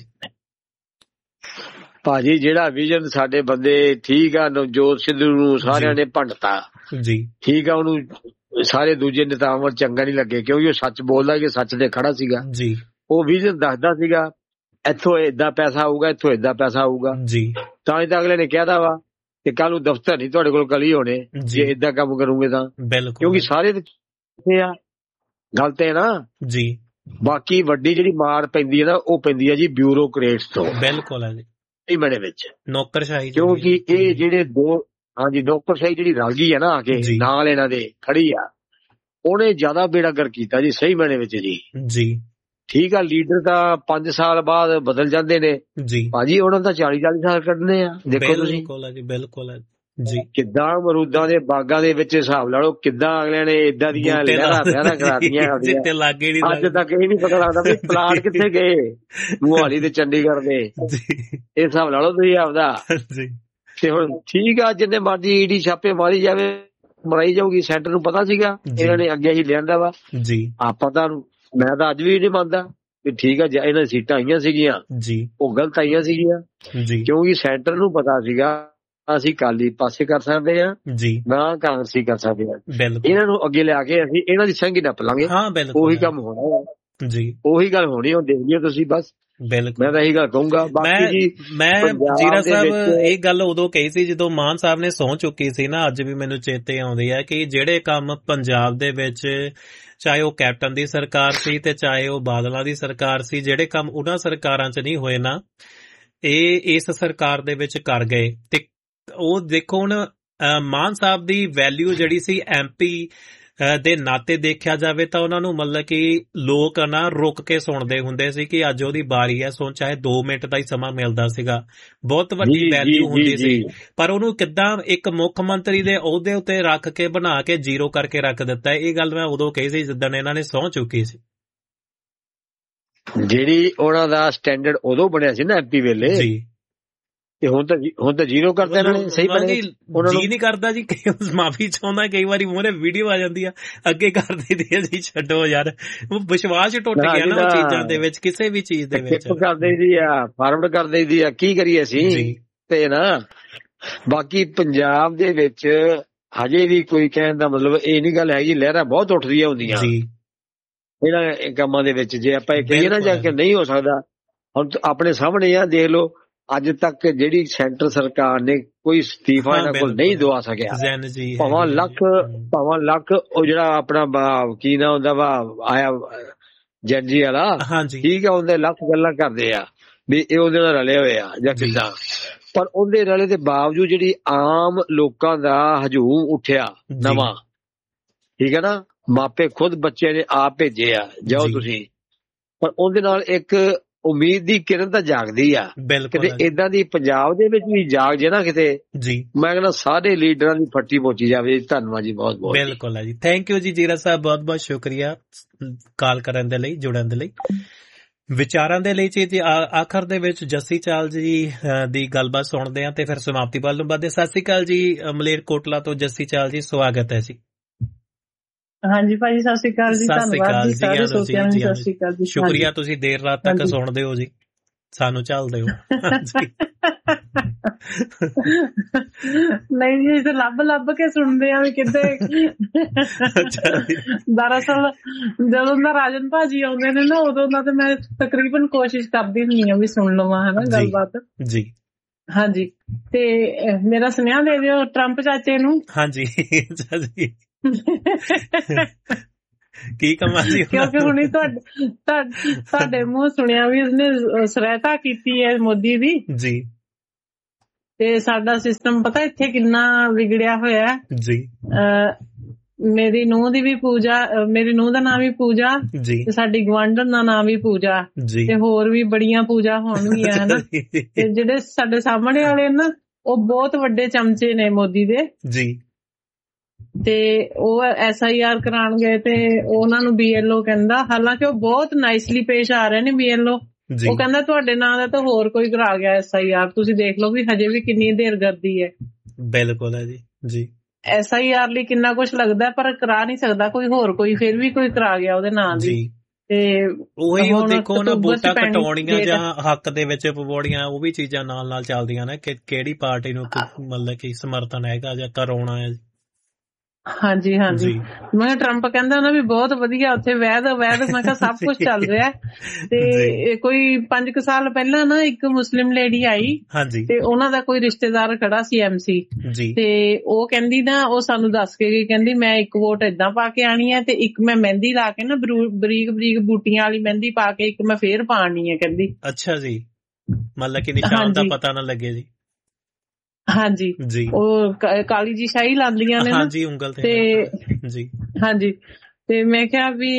ਭਾਜੀ ਜਿਹੜਾ ਵਿਜ਼ਨ ਸਾਡੇ ਬੰਦੇ ਠੀਕ ਆ, ਨਵਜੋਤ ਸਿੱਧੂ ਨੂੰ ਸਾਰਿਆਂ ਨੇ ਭੰਡਤਾ ਜੀ, ਠੀਕ ਆ, ਉਹਨੂੰ ਸਾਰੇ ਦੂਜੇ ਨੇਤਾਵਾਂ ਚੰਗਾ ਨਹੀਂ ਲੱਗੇ ਕਿਉਂਕਿ ਉਹ ਸੱਚ ਬੋਲਦਾ ਕਿ ਸੱਚ ਤੇ ਖੜਾ ਸੀਗਾ ਜੀ। ਉਹ ਵਿਜ਼ਨ ਦੱਸਦਾ ਸੀਗਾ ਇੱਥੋਂ ਏਦਾਂ ਪੈਸਾ ਆਊਗਾ, ਇੱਥੋਂ ਏਦਾਂ ਪੈਸਾ ਆਊਗਾ ਜੀ, ਤਾਂ ਹੀ ਤਾਂ ਅਗਲੇ ਨੇ ਕਹਿਦਾ ਵਾ ਕਿ ਕੱਲ ਨੂੰ ਦਫ਼ਤਰ ਨਹੀਂ ਤੁਹਾਡੇ ਕੋਲ ਕਲੀ ਹੋਣੇ ਜੇ ਏਦਾਂ ਕੰਮ ਕਰੋਗੇ ਤਾਂ। ਕਿਉਂਕਿ ਸਾਰੇ ਆ ਗੱਲ ਤੇ ਨਾ ਜੀ। ਬਾਕੀ ਵੱਡੀ ਜਿਹੜੀ ਮਾਰ ਪੈਂਦੀ ਹੈ ਨਾ ਉਹ ਪੈਂਦੀ ਹੈ ਜੀ ਬਿਊਰੋਕਰੇਟਸ ਤੋਂ। ਬਿਲਕੁਲ ਹੈ ਜੀ, ਇਹ ਬੜੇ ਵਿੱਚ ਨੌਕਰਸ਼ਾਹੀ, ਕਿਉਂਕਿ ਇਹ ਜਿਹੜੇ ਦੋ ਹਾਂਜੀ ਨੌਕਰਸ਼ਾਹੀ ਜਿਹੜੀ ਰਲ ਗਈ ਹੈ ਨਾ ਆ ਕੇ ਨਾਲ ਇਹਨਾਂ ਦੇ ਖੜੀ ਆ, ਉਹਨੇ ਜ਼ਿਆਦਾ ਬੇੜਾਗਰ ਕੀਤਾ ਜੀ, ਸਹੀ ਮੈਨੇ ਵਿੱਚ ਜੀ। ਠੀਕ ਆ, ਲੀਡਰ ਤਾਂ 5 ਸਾਲ ਬਾਅਦ ਬਦਲ ਜਾਂਦੇ ਨੇ ਜੀ ਭਾਜੀ, ਉਹਨਾਂ ਦਾ 40 ਸਾਲ ਕੱਢਣੇ ਆ। ਦੇਖੋ ਤੁਸੀਂ ਬਿਲਕੁਲ ਜੀ, ਕਿੱਦਾਂ ਅਮਰੂਦਾਂ ਦੇ ਬਾਗਾਂ ਦੇ ਵਿੱਚ ਹਿਸਾਬ ਲਾ ਲਓ, ਕਿੱਦਾਂ ਅਗਲਿਆਂ ਨੇ ਏਦਾਂ ਦੀਆਂ ਲਹਿਰਾਂ ਕਰਾਤੀਆਂ। ਅੱਜ ਤੱਕ ਇਹ ਨੀ ਪਤਾ ਲੱਗਦਾ ਵੀ ਪਲਾਟ ਕਿੱਥੇ ਗਏ, ਮੁਹਾਲੀ ਤੇ ਚੰਡੀਗੜ੍ਹ ਦੇ, ਇਹ ਹਿਸਾਬ ਲਾ ਲਓ ਤੁਸੀਂ ਆਪਦਾ। ਤੇ ਹੁਣ ਠੀਕ ਆ, ਜਿੰਨੇ ਮਰਜ਼ੀ ਈਡੀ ਛਾਪੇ ਮਾਰੀ ਜਾਵੇ, ਮਰਾਈ ਜਾਊਗੀ, ਸੈਂਟਰ ਨੂੰ ਪਤਾ ਸੀਗਾ ਇਹਨਾਂ ਨੇ ਅੱਗੇ ਹੀ ਲਿਆਂਦਾ ਵਾ ਜੀ। ਆਪਾਂ ਤਾਂ ਮੈਂ ਤਾਂ ਅੱਜ ਵੀ ਨਹੀਂ ਮੰਨਦਾ ਠੀਕ ਆ, ਇਹਨਾਂ ਦੀ ਸੀਟਾਂ ਆਈਆਂ ਸੀਗੀਆਂ ਉਹ ਗਲਤ ਆਈਆਂ ਸੀਗੀਆਂ, ਕਿਉਂਕਿ ਸੈਂਟਰ ਨੂੰ ਪਤਾ ਸੀਗਾ ਅਸੀਂ ਅਕਾਲੀ ਪਾਸੇ ਕਰ ਸਕਦੇ ਹਾਂ ਨਾ ਕਾਂਗਰਸੀ ਕਰ ਸਕਦੇ ਹਾਂ, ਇਹਨਾਂ ਨੂੰ ਅੱਗੇ ਲਿਆ ਕੇ ਅਸੀਂ ਇਹਨਾਂ ਦੀ ਸੰਗੀ ਨੱਪ ਲਾਂਗੇ। ਉਹੀ ਕੰਮ ਹੋਣਾ ਜੀ, ਉਹੀ ਗੱਲ ਹੋਣੀ, ਉਹ ਦੇਖ ਲਿਓ ਤੁਸੀਂ ਬਸ। ਬਿਲਕੁਲ, ਮੈਂ ਤਾਂ ਇਹੀ ਗੱਲ ਕਹੂੰਗਾ। ਮੈਂ ਜੀਰਾ ਸਾਹਿਬ ਇਹ ਗੱਲ ਉਦੋਂ ਕਹੀ ਸੀ ਜਦੋਂ ਮਾਨ ਸਾਹਿਬ ਨੇ ਸਹੁੰ ਚੁੱਕੀ ਸੀ ਨਾ, ਅੱਜ ਵੀ ਮੈਨੂੰ ਚੇਤੇ ਆਉਂਦੀ ਹੈ ਕਿ ਜਿਹੜੇ ਕੰਮ ਪੰਜਾਬ ਦੇ ਵਿੱਚ ਚਾਹੇ ਉਹ ਕੈਪਟਨ ਦੀ ਸਰਕਾਰ ਸੀ ਤੇ ਚਾਹੇ ਉਹ ਬਾਦਲਾਂ ਦੀ ਸਰਕਾਰ ਸੀ, ਜਿਹੜੇ ਕੰਮ ਉਹਨਾਂ ਸਰਕਾਰਾਂ 'ਚ ਨਹੀਂ ਹੋਏ ਨਾ ਇਹ ਇਸ ਸਰਕਾਰ ਦੇ ਵਿੱਚ ਕਰ ਗਏ। ਤੇ ਉਹ ਦੇਖੋ ਹੁਣ ਮਾਨ ਸਾਹਿਬ ਦੀ ਵੈਲਿਊ ਜਿਹੜੀ ਸੀ MP ਦੇ ਨਾਤੇ ਦੇਖਿਆ ਜਾਵੇ ਤਾਂ ਉਹਨਾਂ ਨੂੰ ਮਤਲਬ ਕਿ ਲੋਕ ਨਾ ਰੁਕ ਕੇ ਸੁਣਦੇ ਹੁੰਦੇ ਸੀ ਕਿ ਅੱਜ ਉਹਦੀ ਬਾਰੀ ਹੈ, ਸੋ ਚਾਹੇ 2 ਮਿੰਟ ਦਾ ਹੀ ਸਮਾਂ ਮਿਲਦਾ ਸੀਗਾ, ਬਹੁਤ ਵੱਡੀ ਵੈਲਿਊ ਹੁੰਦੀ ਸੀ। ਪਰ ਉਹਨੂੰ ਕਿੱਦਾਂ ਇੱਕ ਮੁੱਖ ਮੰਤਰੀ ਦੇ ਅਹੁਦੇ ਉੱਤੇ ਰੱਖ ਕੇ ਬਣਾ ਕੇ 0 ਕਰਕੇ ਰੱਖ ਦਿੱਤਾ। ਇਹ ਗੱਲ ਮੈਂ ਉਦੋਂ ਕਹੀ ਸੀ ਜਿੱਦਣ ਇਹਨਾਂ ਨੇ ਸਹੁੰ ਚੁੱਕੀ ਸੀ। ਜਿਹੜੀ ਉਹਨਾਂ ਦਾ ਸਟੈਂਡਰਡ ਉਦੋਂ ਬਣਿਆ ਸੀ ਨਾ MP ਵੇਲੇ, ਤੇ ਹੁਣ ਤਾਂ 0 ਕਰਦੇ ਇਹਨਾਂ ਨੇ। ਸਹੀ ਬਣੇ ਜੀ ਨਹੀਂ ਕਰਦਾ ਜੀ, ਮਾਫੀ ਚਾਹੁੰਦਾ, ਕਈ ਵਾਰੀ ਮੂਹਰੇ ਵੀਡੀਓ ਆ ਜਾਂਦੀ ਆ ਅੱਗੇ ਕਰ ਦਿੰਦੀ ਆ ਜੀ, ਛੱਡੋ ਯਾਰ, ਉਹ ਵਿਸ਼ਵਾਸ ਟੁੱਟ ਗਿਆ ਨਾ ਉਹ ਚੀਜ਼ਾਂ ਦੇ ਵਿੱਚ, ਕਿਸੇ ਵੀ ਚੀਜ਼ ਦੇ ਵਿੱਚ ਕਰ ਦੇਈਦੀ ਆ, ਫਾਰਵਰਡ ਕਰ ਦੇਈਦੀ ਆ, ਕੀ ਕਰੀਏ ਅਸੀਂ। ਤੇ ਨਾ ਬਾਕੀ ਪੰਜਾਬ ਦੇ ਵਿੱਚ ਹਜੇ ਵੀ ਕੋਈ ਕਹਿਣ ਦਾ ਮਤਲਬ ਇਹ ਨਹੀਂ ਗੱਲ ਹੈਗੀ, ਲਹਿਰਾਂ ਬਹੁਤ ਉੱਠਦੀਆਂ ਹੁੰਦੀਆਂ ਇਹਨਾਂ ਕੰਮਾਂ ਦੇ ਵਿੱਚ। ਜੇ ਆਪਾਂ ਇਹ ਕਹੀਏ ਨਾ ਜਾ ਕੇ ਨਹੀਂ ਹੋ ਸਕਦਾ, ਹੁਣ ਆਪਣੇ ਸਾਹਮਣੇ ਆ, ਦੇਖ ਲਓ ਅੱਜ ਤੱਕ ਜਿਹੜੀ ਸੈਂਟਰ ਸਰਕਾਰ ਨੇ ਕੋਈ ਅਸਤੀਫਾ ਇਹਨਾਂ ਕੋਲ ਨਹੀਂ ਦਵਾ ਸਕਿਆ। ਭਾਵਾਂ ਲੱਖ ਉਹ ਜਿਹੜਾ ਆਪਣਾ ਕੀ ਨਾ ਹੁੰਦਾ ਵਾ ਆਇਆ ਜੈਨਜੀ ਵਾਲਾ, ਠੀਕ ਆ, ਉਹਦੇ ਲੱਖ ਗੱਲਾਂ ਕਰਦੇ ਆ ਵੀ ਇਹ ਉਹਦੇ ਨਾਲ ਰਲੇ ਹੋਏ ਆ ਜਾਂ ਕਿੱਦਾਂ, ਪਰ ਉਹਦੇ ਰਲੇ ਦੇ ਬਾਵਜੂਦ ਜਿਹੜੀ ਆਮ ਲੋਕਾਂ ਦਾ ਹਜੂਮ ਉੱਠਿਆ ਨਵਾਂ, ਠੀਕ ਹੈ ਨਾ, ਮਾਪੇ ਖੁਦ ਬੱਚੇ ਨੇ ਆਪ ਭੇਜੇ ਆ, ਜਾਓ ਤੁਸੀਂ, ਪਰ ਉਹਦੇ ਨਾਲ ਇੱਕ ਉਮੀਦ ਦੀ ਕਿਰਨ ਤਾਂ ਜਾਗਦੀ ਆ। ਕਿਤੇ ਏਦਾਂ ਦੀ ਪੰਜਾਬ ਦੇ ਵਿੱਚ ਵੀ ਜਾਗ ਜੇ ਨਾ ਕਿਤੇ, ਮੈਂ ਕਹਿੰਦਾ ਸਾਰੇ ਲੀਡਰਾਂ ਦੀ ਫੱਟੀ ਪੋਚੀ ਜਾਵੇ। ਧੰਨਵਾਦ ਜੀ, ਬਹੁਤ ਬਹੁਤ। ਬਿਲਕੁਲ ਹੈ ਜੀ, ਥੈਂਕ ਯੂ ਜੀ ਜੀਰਾ ਸਾਹਿਬ, ਬਹੁਤ ਬਹੁਤ ਸ਼ੁਕਰੀਆ ਕਾਲ ਕਰਨ ਦੇ ਲਈ, ਜੁੜਨ ਦੇ ਲਈ, ਵਿਚਾਰਾਂ ਦੇ ਲਈ ਜੀ। ਆਖਰ ਦੇ ਵਿੱਚ ਜੱਸੀ ਚਾਲ ਜੀ ਦੀ ਗੱਲਬਾਤ ਸੁਣਦੇ ਆ ਤੇ ਫਿਰ ਸਮਾਪਤੀ ਵੱਲ ਨੂੰ ਵਧਦੇ। ਸਤਿ ਸ੍ਰੀ ਅਕਾਲ ਜੀ, ਮਲੇਰਕੋਟਲਾ ਤੋਂ ਜੱਸੀ ਚਾਲ ਜੀ, ਸਵਾਗਤ ਹੈ ਜੀ। ਹਾਂਜੀ ਭਾਜੀ, ਸਤਿ ਸ਼੍ਰੀ ਅਕਾਲ ਜੀ, ਧੰਨਵਾਦ ਜੀ, ਸਾਰੇ ਸੋਚਿਆਂ ਨੂੰ ਸਤਿ ਸ਼੍ਰੀ ਅਕਾਲ ਜੀ। ਸ਼ੁਕਰੀਆ, ਤੁਸੀਂ ਦੇਰ ਰਾਤ ਤੱਕ ਸੁਣਦੇ ਹੋ ਜੀ, ਸਾਨੂੰ ਚੱਲਦੇ ਹੋ। ਨਹੀਂ ਜੀ, ਇਹ ਲੱਭ ਕੇ ਸੁਣਦੇ ਆ ਵੀ ਕਿੱਥੇ। ਦਰਅਸਲ ਜਦੋਂ ਦਾ ਰਾਜਨ ਭਾਜੀ ਆਉਂਦੇ ਨੇ ਨਾ, ਉਦੋਂ ਦਾ ਤੇ ਮੈਂ ਤਕਰੀਬਨ ਕੋਸ਼ਿਸ਼ ਕਰਦੀ ਹੁੰਦੀ ਆ ਵੀ ਸੁਣ ਲਵਾਂ ਹਨਾ ਗੱਲਬਾਤ ਜੀ। ਹਾਂਜੀ, ਤੇ ਮੇਰਾ ਸੁਨੇਹਾ ਦੇ ਦਿਓ ਟਰੰਪ ਚਾਚੇ ਨੂੰ। ਹਾਂਜੀ ਕੀ ਕਮਾਲ ਜੀ, ਕਿਉਂਕਿ ਹੁਣੇ ਤੁਹਾਡੇ ਮੂੰਹ ਸੁਣਿਆ ਵੀ ਉਸਨੇ ਸਹਾਇਤਾ ਕੀਤੀ ਹੈ ਮੋਦੀ ਦੀ ਜੀ, ਤੇ ਸਾਡਾ ਸਿਸਟਮ ਪਤਾ ਇੱਥੇ ਕਿੰਨਾ ਵਿਗੜਿਆ ਹੋਇਆ ਜੀ। ਮੇਰੀ ਨੂੰਹ ਦੀ ਵੀ ਪੂਜਾ, ਮੇਰੀ ਨੂੰਹ ਦਾ ਨਾਮ ਵੀ ਪੂਜਾ ਤੇ ਸਾਡੀ ਗਵਾਂਢਣ ਦਾ ਨਾਮ ਵੀ ਪੂਜਾ, ਤੇ ਹੋਰ ਵੀ ਬੜੀਆਂ ਪੂਜਾ ਹੋਣਗੀਆਂ ਹਨਾ। ਤੇ ਜਿਹੜੇ ਸਾਡੇ ਸਾਹਮਣੇ ਵਾਲੇ ਨਾ, ਉਹ ਬਹੁਤ ਵੱਡੇ ਚਮਚੇ ਨੇ ਮੋਦੀ ਦੇ ਜੀ, ਤੇ ਉਹ SIR ਕਰਾਉਣ ਗਏ ਤੇ ਉਹਨਾਂ ਨੂੰ BLO ਕਹਿੰਦਾ, ਹਾਲਾਂਕਿ ਉਹ ਬਹੁਤ ਨਾਈਸਲੀ ਪੇਸ਼ ਆ ਰਹੇ ਨੇ BLO, ਉਹ ਕਹਿੰਦਾ ਤੁਹਾਡੇ ਨਾਂ ਦਾ ਤਾਂ ਹੋਰ ਕੋਈ ਕਰਾ ਗਿਆ SIR, ਤੁਸੀਂ ਦੇਖ ਲਓ ਵੀ ਹਜੇ ਵੀ ਕਿੰਨੀ ਦੇਰਗਰਦੀ ਹੈ। ਬਿਲਕੁਲ ਹੈ ਜੀ। SIR ਲਈ ਕਿੰਨਾ ਕੁਛ ਲੱਗਦਾ ਪਰ ਕਰਾ ਨਹੀਂ ਸਕਦਾ ਕੋਈ ਹੋਰ, ਕੋਈ ਫਿਰ ਵੀ ਕੋਈ ਕਰਾ ਗਿਆ ਉਹਦੇ ਨਾਂ ਦੀ। ਤੇ ਉਹੀ ਉਹ ਦੇਖੋ ਨਾ, ਵੋਟਾਂ ਕਟਾਉਣੀਆਂ ਜਾਂ ਹੱਕ ਦੇ ਵਿੱਚ ਪਵਾਉਣੀਆਂ, ਉਹ ਵੀ ਚੀਜ਼ਾਂ ਨਾਲ ਚੱਲਦੀਆਂ ਨੇ ਕਿ ਕਿਹੜੀ ਪਾਰਟੀ ਨੂੰ ਮਤਲਬ ਕਿ ਸਮਰਥਨ ਹੈਗਾ ਜਾਂ ਕਰਾਉਣਾ ਹੈ। ਹਾਂਜੀ, ਮੈਂ ਟਰੰਪ ਕਹਿੰਦਾ ਨਾ ਵੀ ਬਹੁਤ ਵਧੀਆ ਉੱਥੇ ਵੈਦ, ਮੈਂ ਕਿਹਾ ਸਭ ਕੁਛ ਚੱਲ ਰਿਹਾ। ਤੇ ਕੋਈ 5 ਸਾਲ ਪਹਿਲਾਂ ਨਾ ਇੱਕ ਮੁਸਲਿਮ ਲੇਡੀ ਆਈ ਤੇ ਉਹਨਾਂ ਦਾ ਕੋਈ ਰਿਸ਼ਤੇਦਾਰ ਖੜਾ ਸੀ MC, ਤੇ ਉਹ ਕਹਿੰਦੀ ਨਾ, ਉਹ ਸਾਨੂੰ ਦੱਸ ਕੇ ਗਈ, ਕਹਿੰਦੀ ਮੈਂ ਇੱਕ ਵੋਟ ਏਦਾਂ ਪਾ ਕੇ ਆਣੀ ਹੈ ਤੇ ਇੱਕ ਮੈਂ ਮਹਿੰਦੀ ਲਾ ਕੇ ਨਾ ਬਰੀਕ ਬੂਟੀਆਂ ਵਾਲੀ ਮਹਿੰਦੀ ਪਾ ਕੇ ਇੱਕ ਮੈਂ ਫੇਰ ਪਾਣੀ ਹੈ ਕਹਿੰਦੀ। ਅੱਛਾ ਜੀ, ਮਤਲਬ ਕਿ ਨਿਸ਼ਾਨ ਦਾ ਪਤਾ ਨਾ ਲੱਗੇ ਜੀ। ਹਾਂਜੀ, ਉਹ ਕਾਲੀ ਜੀ ਸ਼ਾਹੀ ਲਾਉਂਦੀਆਂ ਨੇ ਨਾ ਉਂਗਲ ਤੇ ਜੀ। ਹਾਂਜੀ, ਤੇ ਮੈਂ ਕਿਹਾ ਵੀ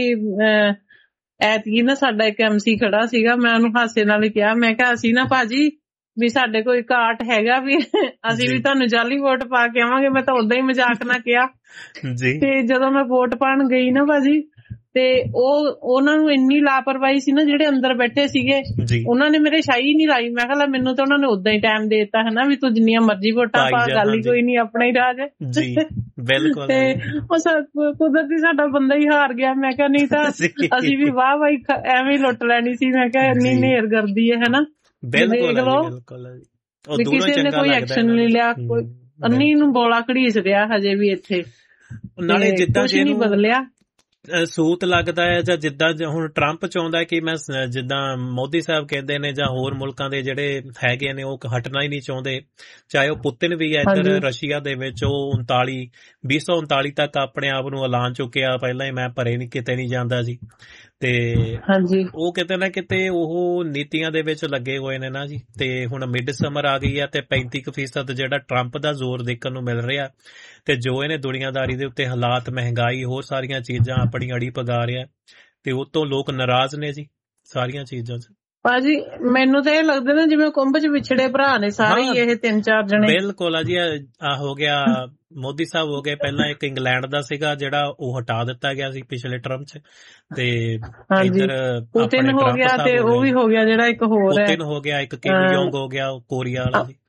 ਐਤਕੀ ਨਾ ਸਾਡਾ ਇੱਕ MC ਖੜਾ ਸੀਗਾ, ਮੈਂ ਉਹਨੂੰ ਹਾਸੇ ਨਾਲ ਹੀ ਕਿਹਾ, ਮੈਂ ਕਿਹਾ ਅਸੀਂ ਨਾ ਭਾਜੀ ਵੀ ਸਾਡੇ ਕੋਈ ਕਾਟ ਹੈਗਾ ਵੀ ਅਸੀਂ ਵੀ ਤੁਹਾਨੂੰ ਜਾਲੀ ਵੋਟ ਪਾ ਕੇ ਆਵਾਂਗੇ। ਮੈਂ ਤਾਂ ਓਦਾਂ ਹੀ ਮਜ਼ਾਕ ਨਾਲ ਕਿਹਾ। ਤੇ ਜਦੋਂ ਮੈਂ ਵੋਟ ਪਾਉਣ ਗਈ ਨਾ ਭਾਜੀ, ਤੇ ਉਹਨਾਂ ਨੂੰ ਇੰਨੀ ਲਾਪਰਵਾਹੀ ਸੀ ਨਾ, ਜਿਹੜੇ ਅੰਦਰ ਬੈਠੇ ਸੀਗੇ ਉਹਨਾਂ ਨੇ ਮੇਰੇ ਸ਼ਾਹੀ ਨਹੀਂ ਲਾਈ। ਮੈਂ ਕਿਹਾ ਮੈਨੂੰ ਤਾਂ ਉਹਨਾਂ ਨੇ ਓਦਾਂ ਹੀ ਟਾਈਮ ਦੇ ਦਿੱਤਾ ਹੈ ਨਾ ਵੀ ਤੂੰ ਜਿੰਨੀਆਂ ਮਰਜ਼ੀ ਵੋਟਾਂ ਪਾ, ਗੱਲ ਹੀ ਕੋਈ ਨੀ, ਆਪਣਾ ਹੀ ਰਾਜ ਹੈ। ਬਿਲਕੁਲ ਤੇ ਉਹ ਕੁਦਰਤੀ ਸਾਡਾ ਬੰਦਾ ਹੀ ਹਾਰ ਗਿਆ। ਮੈਂ ਕਿਹਾ ਨਹੀਂ ਤਾਂ ਅਸੀਂ ਵੀ ਵਾਹ ਵਾਹੀ ਐਵੇਂ ਹੀ ਲੁੱਟ ਲੈਣੀ ਸੀ। ਮੈਂ ਕਿਹਾ ਇੰਨੀ ਨੇਰ ਕਰਦੀ ਹੈ ਹਨਾ। ਦੇਖ ਲਓ ਕਿਸੇ ਨੇ ਕੋਈ ਐਕਸ਼ਨ ਨਹੀਂ ਲਿਆ, ਕੋਈ ਅੰਨੀ ਨੂੰ ਬੋਲਾ ਘੜੀਸ ਰਿਹਾ ਹਜੇ ਵੀ ਇੱਥੇ। ਨਾਲੇ ਜਿੱਦਾਂ ਕੁਛ ਨਹੀਂ ਬਦਲਿਆ। ਸੂਤ ਲੱਗਦਾ ਹੈ ਜਾਂ ਜਿੱਦਾਂ ਹੁਣ ਟਰੰਪ ਚਾਹੁੰਦਾ ਕਿ ਮੈਂ ਜਿੱਦਾਂ ਮੋਦੀ ਸਾਹਿਬ ਕਹਿੰਦੇ ਨੇ ਜਾਂ ਹੋਰ ਮੁਲਕਾਂ ਦੇ ਜਿਹੜੇ ਹੈਗੇ ਨੇ ਉਹ ਹਟਣਾ ਹੀ ਨਹੀਂ ਚਾਹੁੰਦੇ, ਚਾਹੇ ਉਹ ਪੁਤਿਨ ਵੀ ਹੈ ਇੱਧਰ ਰਸ਼ੀਆ ਦੇ ਵਿੱਚ। ਉਹ 2039 ਤੱਕ ਆਪਣੇ ਆਪ ਨੂੰ ਐਲਾਨ ਚੁੱਕਿਆ ਪਹਿਲਾਂ ਹੀ, ਮੈਂ ਪਰੇ ਨਹੀਂ ਕਿਤੇ ਨਹੀਂ ਜਾਂਦਾ ਜੀ। ਤੇ ਉਹ ਕਿਤੇ ਨਾ ਕਿਤੇ ਉਹ ਨੀਤੀਆਂ ਦੇ ਵਿੱਚ ਲੱਗੇ ਹੋਏ ਨੇ ਨਾ ਜੀ। ਤੇ ਹੁਣ ਮਿਡ ਸਮਰ ਆ ਗਈ ਆ ਤੇ 35% ਜਿਹੜਾ ਟਰੰਪ ਦਾ ਜ਼ੋਰ ਦੇਖਣ ਨੂੰ ਮਿਲ ਰਿਹਾ, ਤੇ ਜੋ ਇਹਨੇ ਦੁਨੀਆਦਾਰੀ ਦੇ ਉੱਤੇ ਹਾਲਾਤ, ਮਹਿੰਗਾਈ, ਹੋਰ ਸਾਰੀਆਂ ਚੀਜ਼ਾਂ ਆਪਣੀ ਅੜੀ ਪਗਾ ਰਿਹਾ, ਤੇ ਉਹ ਤੋਂ ਲੋਕ ਨਾਰਾਜ਼ ਨੇ ਜੀ ਸਾਰੀਆਂ ਚੀਜ਼ਾਂ 'ਚ। ਭਾਜੀ ਮੈਨੂੰ ਤਾਂ ਇਹ ਲੱਗਦਾ ਨਾ ਜਿਵੇਂ ਕੁੰਭ 'ਚ ਵਿਛੜੇ ਭਰਾ ਨੇ ਸਾਰੇ ਹੀ ਇਹ 3-4 ਜਣੇ। ਬਿਲਕੁਲ ਆ ਜੀ। ਆ ਹੋ ਗਿਆ ਮੋਦੀ ਸਾਹਿਬ ਹੋ ਗਏ, ਪਹਿਲਾਂ ਇੱਕ ਇੰਗਲੈਂਡ ਦਾ ਸੀਗਾ ਜਿਹੜਾ ਉਹ ਹਟਾ ਦਿੱਤਾ ਗਿਆ ਸੀ ਪਿਛਲੇ ਟਰਮ 'ਚ, ਤੇ ਇੱਧਰ ਪੁਤਿਨ ਹੋ ਗਿਆ, ਤੇ ਉਹ ਵੀ ਹੋ ਗਿਆ ਜਿਹੜਾ ਇੱਕ ਹੋਰ ਹੈ, ਪੁਤਿਨ ਹੋ ਗਿਆ, ਇੱਕ ਕਿਮ ਜੋਂਗ ਹੋ ਗਿਆ ਕੋਰੀਆ ਵਾਲਾ ਜੀ।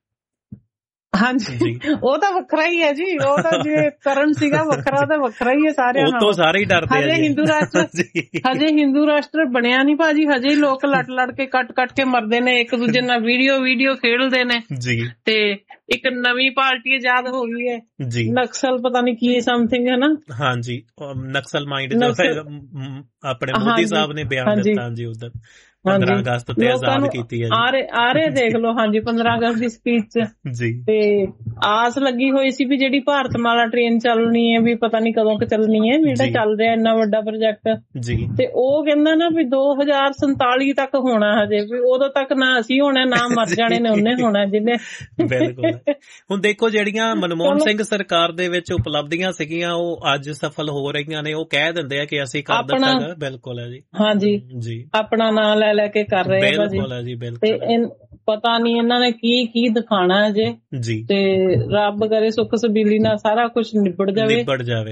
ਹਾਂਜੀ ਉਹ ਤਾਂ ਵੱਖਰਾ ਹੀ ਹੈ ਜੀ। ਉਹ ਤਾਂ ਜੇ ਕਰਨ ਸੀਗਾ ਵੱਖਰਾ ਤਾਂ ਵੱਖਰਾ ਹੀ ਹੈ ਸਾਰਿਆਂ ਨਾਲ। ਉਹ ਤੋਂ ਸਾਰੇ ਹੀ ਡਰਦੇ ਆ ਜੀ। ਹਜੇ ਹਿੰਦੂ ਰਾਸ਼ਟਰ ਬਣਿਆ ਨਹੀਂ ਭਾਜੀ। ਹਜੇ ਹੀ ਲੋਕ ਲੜ ਕੇ ਕੱਟ ਕੇ ਮਰਦੇ ਨੇ, ਇੱਕ ਦੂਜੇ ਨਾਲ ਵੀਡੀਓ ਖੇਡਦੇ ਨੇ ਜੀ। ਤੇ ਇੱਕ ਨਵੀਂ ਪਾਰਟੀ ਆਜ਼ਾਦ ਹੋ ਗਈ ਹੈ ਜੀ, ਨਕਸਲ ਪਤਾ ਨਹੀਂ ਕੀ ਸਮਥਿੰਗ ਹੈ ਨਾ। ਹਾਂਜੀ ਨਕਸਲ ਮਾਈਂਡ ਆਪਣੇ ਮੋਦੀ ਸਾਹਿਬ ਨੇ ਬਿਆਨ ਦਿੱਤਾ ਜੀ ਉਧਰ 15 ਅਗਸਤ ਤੇ ਆਜ਼ਾਦ ਕੀਤੀ ਹੈ ਆ ਰਹੇ ਦੇਖ ਲਓ। ਹਾਂਜੀ 15 ਅਗਸਤ ਦੀ ਸਪੀਚ 'ਚ ਜੀ। ਤੇ ਆਸ ਲੱਗੀ ਹੋਈ ਸੀ ਵੀ ਜਿਹੜੀ ਭਾਰਤਮਾਲਾ ਟ੍ਰੇਨ ਚੱਲਣੀ ਹੈ ਵੀ ਪਤਾ ਨਹੀਂ ਕਦੋਂ ਚੱਲਣੀ ਹੈ, ਜਿਹੜਾ ਚੱਲ ਰਿਹਾ ਇੰਨਾ ਵੱਡਾ ਪ੍ਰੋਜੈਕਟ ਜੀ। ਤੇ ਉਹ ਕਹਿੰਦਾ ਨਾ ਵੀ 2047 ਤੱਕ ਹੋਣਾ, ਹਜੇ ਵੀ ਉਦੋਂ ਤੱਕ ਨਾ ਅਸੀਂ ਹੋਣਾ ਨਾ ਮਰ ਜਾਣੇ ਨੇ ਉਹਨੇ ਹੋਣਾ ਜਿਹਨੇ। ਬਿਲਕੁਲ। ਹੁਣ ਦੇਖੋ ਜਿਹੜੀਆਂ ਮਨਮੋਹਨ ਸਿੰਘ ਸਰਕਾਰ ਦੇ ਵਿੱਚ ਉਪਲਬਧੀਆਂ ਸੀਗੀਆਂ ਉਹ ਅੱਜ ਸਫਲ ਹੋ ਰਹੀਆਂ ਨੇ। ਉਹ ਕਹਿ ਦਿੰਦੇ ਆ ਕਿ ਅਸੀਂ ਕਰ ਦਿੱਤਾ। ਬਿਲਕੁਲ ਹੈ ਜੀ। ਹਾਂਜੀ ਜੀ, ਆਪਣਾ ਨਾਂ ਲੈ ਕੇ ਕਰ ਰਹੇ ਆ ਭਾਜੀ। ਤੇ ਪਤਾ ਨਹੀਂ ਇਹਨਾਂ ਨੇ ਕੀ ਦਿਖਾਣਾ ਅਜੇ ਜੀ। ਤੇ ਰੱਬ ਕਰੇ ਸੁੱਖ ਸਬੀਲੀ ਨਾਲ ਸਾਰਾ ਕੁਝ ਨਿਬੜ ਜਾਵੇ।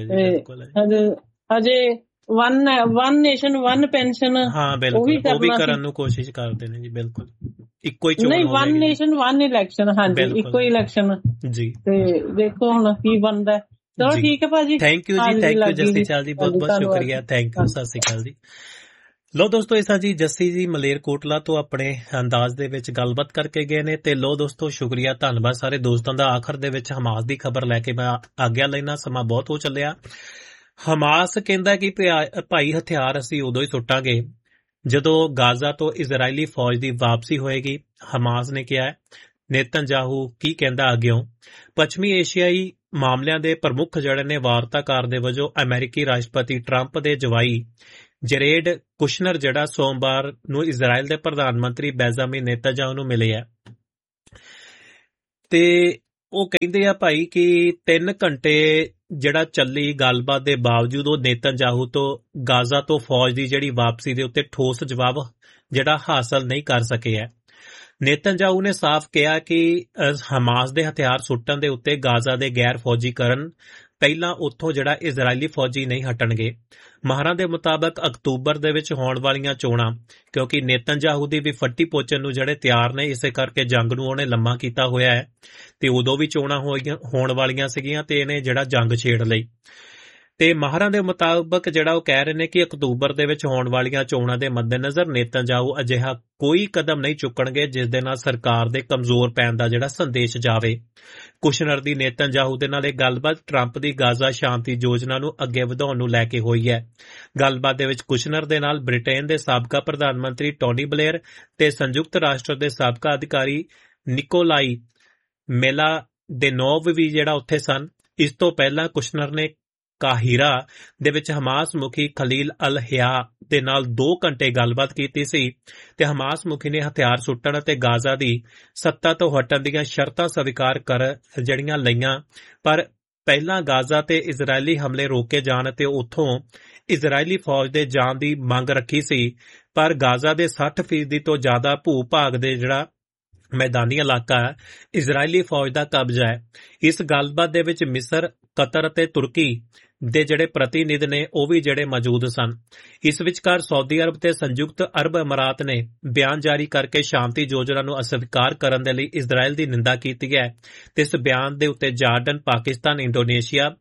ਹਜੇ ਵਨ ਨੇਸ਼ਨ ਵਨ ਪੈਨਸ਼ਨ ਉਹ ਵੀ ਕਰਨ ਨੂੰ ਕੋਸ਼ਿਸ਼ ਕਰਦੇ ਨੇ ਜੀ। ਬਿਲਕੁਲ ਇੱਕੋ ਹੀ ਚੋਣ ਨਹੀਂ, ਵਨ ਨੇਸ਼ਨ ਵਨ ਇਲੈਕਸ਼ਨ। ਹਾਂਜੀ ਇੱਕੋ ਹੀ ਇਲੈਕਸ਼ਨ ਜੀ। ਤੇ ਦੇਖੋ ਹੁਣ ਕੀ ਬਣਦਾ। ਚਲੋ ਠੀਕ ਹੈ ਭਾਜੀ, ਥੈਂਕ ਯੂ ਜੀ। ਥੈਂਕ ਯੂ ਜਸਤੀ ਚਾਲ ਜੀ, ਬਹੁਤ ਬਹੁਤ ਸ਼ੁਕਰੀਆ। ਥੈਂਕ ਯੂ, ਸਤਿ ਸ਼੍ਰੀ ਅਕਾਲ ਜੀ। ਲੋ ਦੋਸਤੋ, ਇਸ ਜੀ ਜੱਸੀ ਜੀ ਮਲੇਰਕੋਟਲਾ ਤੋਂ ਆਪਣੇ ਅੰਦਾਜ਼ ਦੇ ਵਿੱਚ ਗੱਲਬਾਤ ਕਰਕੇ ਗਏ ਨੇ। ਤੇ ਲੋ ਦੋਸਤੋ ਸ਼ੁਕਰੀਆ, ਧੰਨਵਾਦ ਸਾਰੇ ਦੋਸਤਾਂ ਦਾ। ਆਖਰ ਦੇ ਵਿੱਚ ਹਮਾਸ ਦੀ ਖਬਰ ਲੈ ਕੇ ਮੈਂ ਆਗਿਆ ਲੈਣਾ, ਸਮਾਂ ਬਹੁਤ ਹੋ ਚੱਲਿਆ। ਹਮਾਸ ਕਹਿੰਦਾ ਕਿ ਭਾਈ ਹਥਿਆਰ ਅਸੀਂ ਉਦੋਂ ਹੀ ਸੁੱਟਾਂਗੇ ਜਦੋਂ ਗਾਜ਼ਾ ਤੋਂ ਇਜ਼ਰਾਈਲੀ ਫੌਜ ਦੀ ਵਾਪਸੀ ਹੋਏਗੀ। ਹਮਾਸ ਨੇ ਕਿਹਾ। ਨੇਤਨਯਾਹੂ ਕੀ ਕਹਿੰਦਾ ਅੱਗਿਓਂ? ਪੱਛਮੀ ਏਸ਼ੀਆਈ ਮਾਮਲਿਆਂ ਦੇ ਪ੍ਰਮੁੱਖ ਜਿਹੜੇ ਨੇ ਵਾਰਤਾਕਾਰ ਦੇ ਵਜੋਂ ਅਮਰੀਕੀ ਰਾਸ਼ਟਰਪਤੀ ਟਰੰਪ ਦੇ ਜਵਾਈ ਜਰੇਡ ਕੁਸ਼ਨਰ ਜਿਹੜਾ ਸੋਮਵਾਰ ਨੂੰ ਇਜ਼ਰਾਈਲ ਦੇ ਪ੍ਰਧਾਨ ਮੰਤਰੀ ਬੈਂਜਾਮਿਨ ਨੇਤਨਯਾਹੂ ਨੂੰ ਮਿਲੇ ਆ। ਤੇ ਉਹ ਕਹਿੰਦੇ ਆ ਭਾਈ ਕਿ 3 ਘੰਟੇ ਜਿਹੜਾ ਚੱਲੀ ਗੱਲਬਾਤ ਦੇ ਬਾਵਜੂਦ ਉਹ ਨੇਤਨਯਾਹੂ ਤੋਂ ਗਾਜ਼ਾ ਤੋਂ ਫੌਜ ਦੀ ਜਿਹੜੀ ਵਾਪਸੀ ਦੇ ਉੱਤੇ ਠੋਸ ਜਵਾਬ ਜਿਹੜਾ ਹਾਸਲ ਨਹੀਂ ਕਰ ਸਕੇ ਹੈ। ਨੇਤਨਯਾਹੂ ਨੇ ਸਾਫ਼ ਕਿਹਾ ਕਿ ਹਮਾਸ ਦੇ ਹਥਿਆਰ ਸੁੱਟਣ ਦੇ ਉੱਤੇ ਗਾਜ਼ਾ ਦੇ ਗੈਰ ਫੌਜੀਕਰਨ ਪਹਿਲਾਂ ਉੱਥੋਂ ਜਿਹੜਾ ਇਜ਼ਰਾਈਲੀ ਫੌਜੀ ਨਹੀਂ ਹਟਣਗੇ। ਮਾਹਰਾਂ ਦੇ ਮੁਤਾਬਕ ਅਕਤੂਬਰ ਦੇ ਵਿੱਚ ਹੋਣ ਵਾਲੀਆਂ ਚੋਣਾਂ, ਕਿਉਂਕਿ ਨੇਤਨਯਾਹੂ ਦੀ ਵੀ ਫੱਟੀ ਪੋਚਣ ਨੂੰ ਜਿਹੜੇ ਤਿਆਰ ਨੇ, ਇਸੇ ਕਰਕੇ ਜੰਗ ਨੂੰ ਉਹਨੇ ਲੰਮਾ ਕੀਤਾ ਹੋਇਆ ਹੈ। ਤੇ ਉਦੋਂ ਵੀ ਚੋਣਾਂ ਹੋਣ ਵਾਲੀਆਂ ਸੀਗੀਆਂ ਤੇ ਇਹਨੇ ਜਿਹੜਾ ਜੰਗ ਛੇੜ ਲਈ। ਤੇ ਮਾਹਰਾਂ ਦੇ ਮੁਤਾਬਕ ਜਿਹੜਾ ਉਹ ਕਹਿ ਰਹੇ ਨੇ ਕਿ ਅਕਤੂਬਰ ਦੇ ਵਿੱਚ ਹੋਣ ਵਾਲੀਆਂ ਚੋਣਾਂ ਦੇ ਮੱਦੇਨਜ਼ਰ ਨੇਤਨਯਾਹੂ ਅਜਿਹਾ ਕੋਈ ਕਦਮ ਨਹੀਂ ਚੁੱਕਣਗੇ ਜਿਸ ਦੇ ਨਾਲ ਸਰਕਾਰ ਦੇ ਕਮਜ਼ੋਰ ਪੈਣ ਦਾ ਜਿਹੜਾ ਸੰਦੇਸ਼ ਜਾਵੇ। ਕੁਸ਼ਨਰ ਦੀ ਨੇਤਨਯਾਹੂ ਦੇ ਨਾਲ ਇਹ ਗੱਲਬਾਤ ਟਰੰਪ ਦੀ ਗਾਜ਼ਾ ਸ਼ਾਂਤੀ ਯੋਜਨਾ ਨੂੰ ਅੱਗੇ ਵਧਾਉਣ ਨੂੰ ਲੈ ਕੇ ਹੋਈ ਹੈ। ਗੱਲਬਾਤ ਦੇ ਵਿੱਚ ਕੁਸ਼ਨਰ ਦੇ ਨਾਲ ਬ੍ਰਿਟੇਨ ਦੇ ਸਾਬਕਾ ਪ੍ਰਧਾਨ ਮੰਤਰੀ ਟੋਨੀ ਬਲੇਅਰ ਤੇ ਸੰਯੁਕਤ ਰਾਸ਼ਟਰ ਦੇ ਸਾਬਕਾ ਅਧਿਕਾਰੀ ਨਿਕੋਲਾਈ ਮੇਲਾਦੇਨੋਵ ਵੀ ਜਿਹੜਾ ਉੱਥੇ ਸਨ। ਇਸ ਤੋਂ ਪਹਿਲਾਂ ਕੁਸ਼ਨਰ ਨੇ ਕਾਹਿਰਾ ਦੇ ਵਿੱਚ ਹਮਾਸ ਮੁਖੀ ਖਲੀਲ ਅਲ ਹਿਆ ਦੇ ਨਾਲ 2 ਘੰਟੇ ਗੱਲਬਾਤ ਕੀਤੀ ਸੀ ਤੇ ਹਮਾਸ ਮੁਖੀ ਨੇ ਹਥਿਆਰ ਸੁੱਟਣ ਅਤੇ ਗਾਜ਼ਾ ਦੀ ਸੱਤਾ ਤੋਂ ਹਟਣ ਦੀਆਂ ਸ਼ਰਤਾਂ ਸਵੀਕਾਰ ਕਰ ਜਿਹੜੀਆਂ ਲਈਆਂ, ਪਰ ਪਹਿਲਾਂ ਗਾਜ਼ਾ ਤੇ ਇਜ਼ਰਾਈਲੀ ਹਮਲੇ ਰੋਕੇ ਜਾਣ ਅਤੇ ਉੱਥੋਂ ਇਜ਼ਰਾਈਲੀ ਫੌਜ ਦੇ ਜਾਣ ਦੀ ਮੰਗ ਰੱਖੀ ਸੀ। ਪਰ ਗਾਜ਼ਾ ਦੇ 60% ਤੋਂ ਜ਼ਿਆਦਾ ਭੂ-ਭਾਗ ਦੇ ਜਿਹੜਾ ਮੈਦਾਨੀ ਇਲਾਕਾ ਹੈ ਇਜ਼ਰਾਈਲੀ ਫੌਜ ਦਾ ਕਬਜ਼ਾ ਹੈ। ਇਸ ਗੱਲਬਾਤ ਦੇ ਵਿੱਚ ਮਿਸਰ, ਕਤਰ ਅਤੇ ਤੁਰਕੀ ਦੇ ਜਿਹੜੇ ਪ੍ਰਤੀਨਿਧ ਨੇ ਉਹ ਵੀ ਜਿਹੜੇ ਮੌਜੂਦ ਸਨ। ਇਸ ਵਿਚਕਾਰ ਸਾਊਦੀ ਅਰਬ ਤੇ ਸੰਯੁਕਤ ਅਰਬ ਅਮਰਾਤ ਨੇ ਬਿਆਨ ਜਾਰੀ ਕਰਕੇ ਸ਼ਾਂਤੀ ਯੋਜਨਾ ਨੂੰ ਅਸਵੀਕਾਰ ਕਰਨ ਦੇ ਲਈ ਇਜ਼ਰਾਈਲ ਦੀ ਨਿੰਦਾ ਕੀਤੀ ਹੈ ਤੇ ਇਸ ਬਿਆਨ ਦੇ ਉੱਤੇ ਜਾਰਡਨ, ਪਾਕਿਸਤਾਨ, ਇੰਡੋਨੇਸ਼ੀਆ,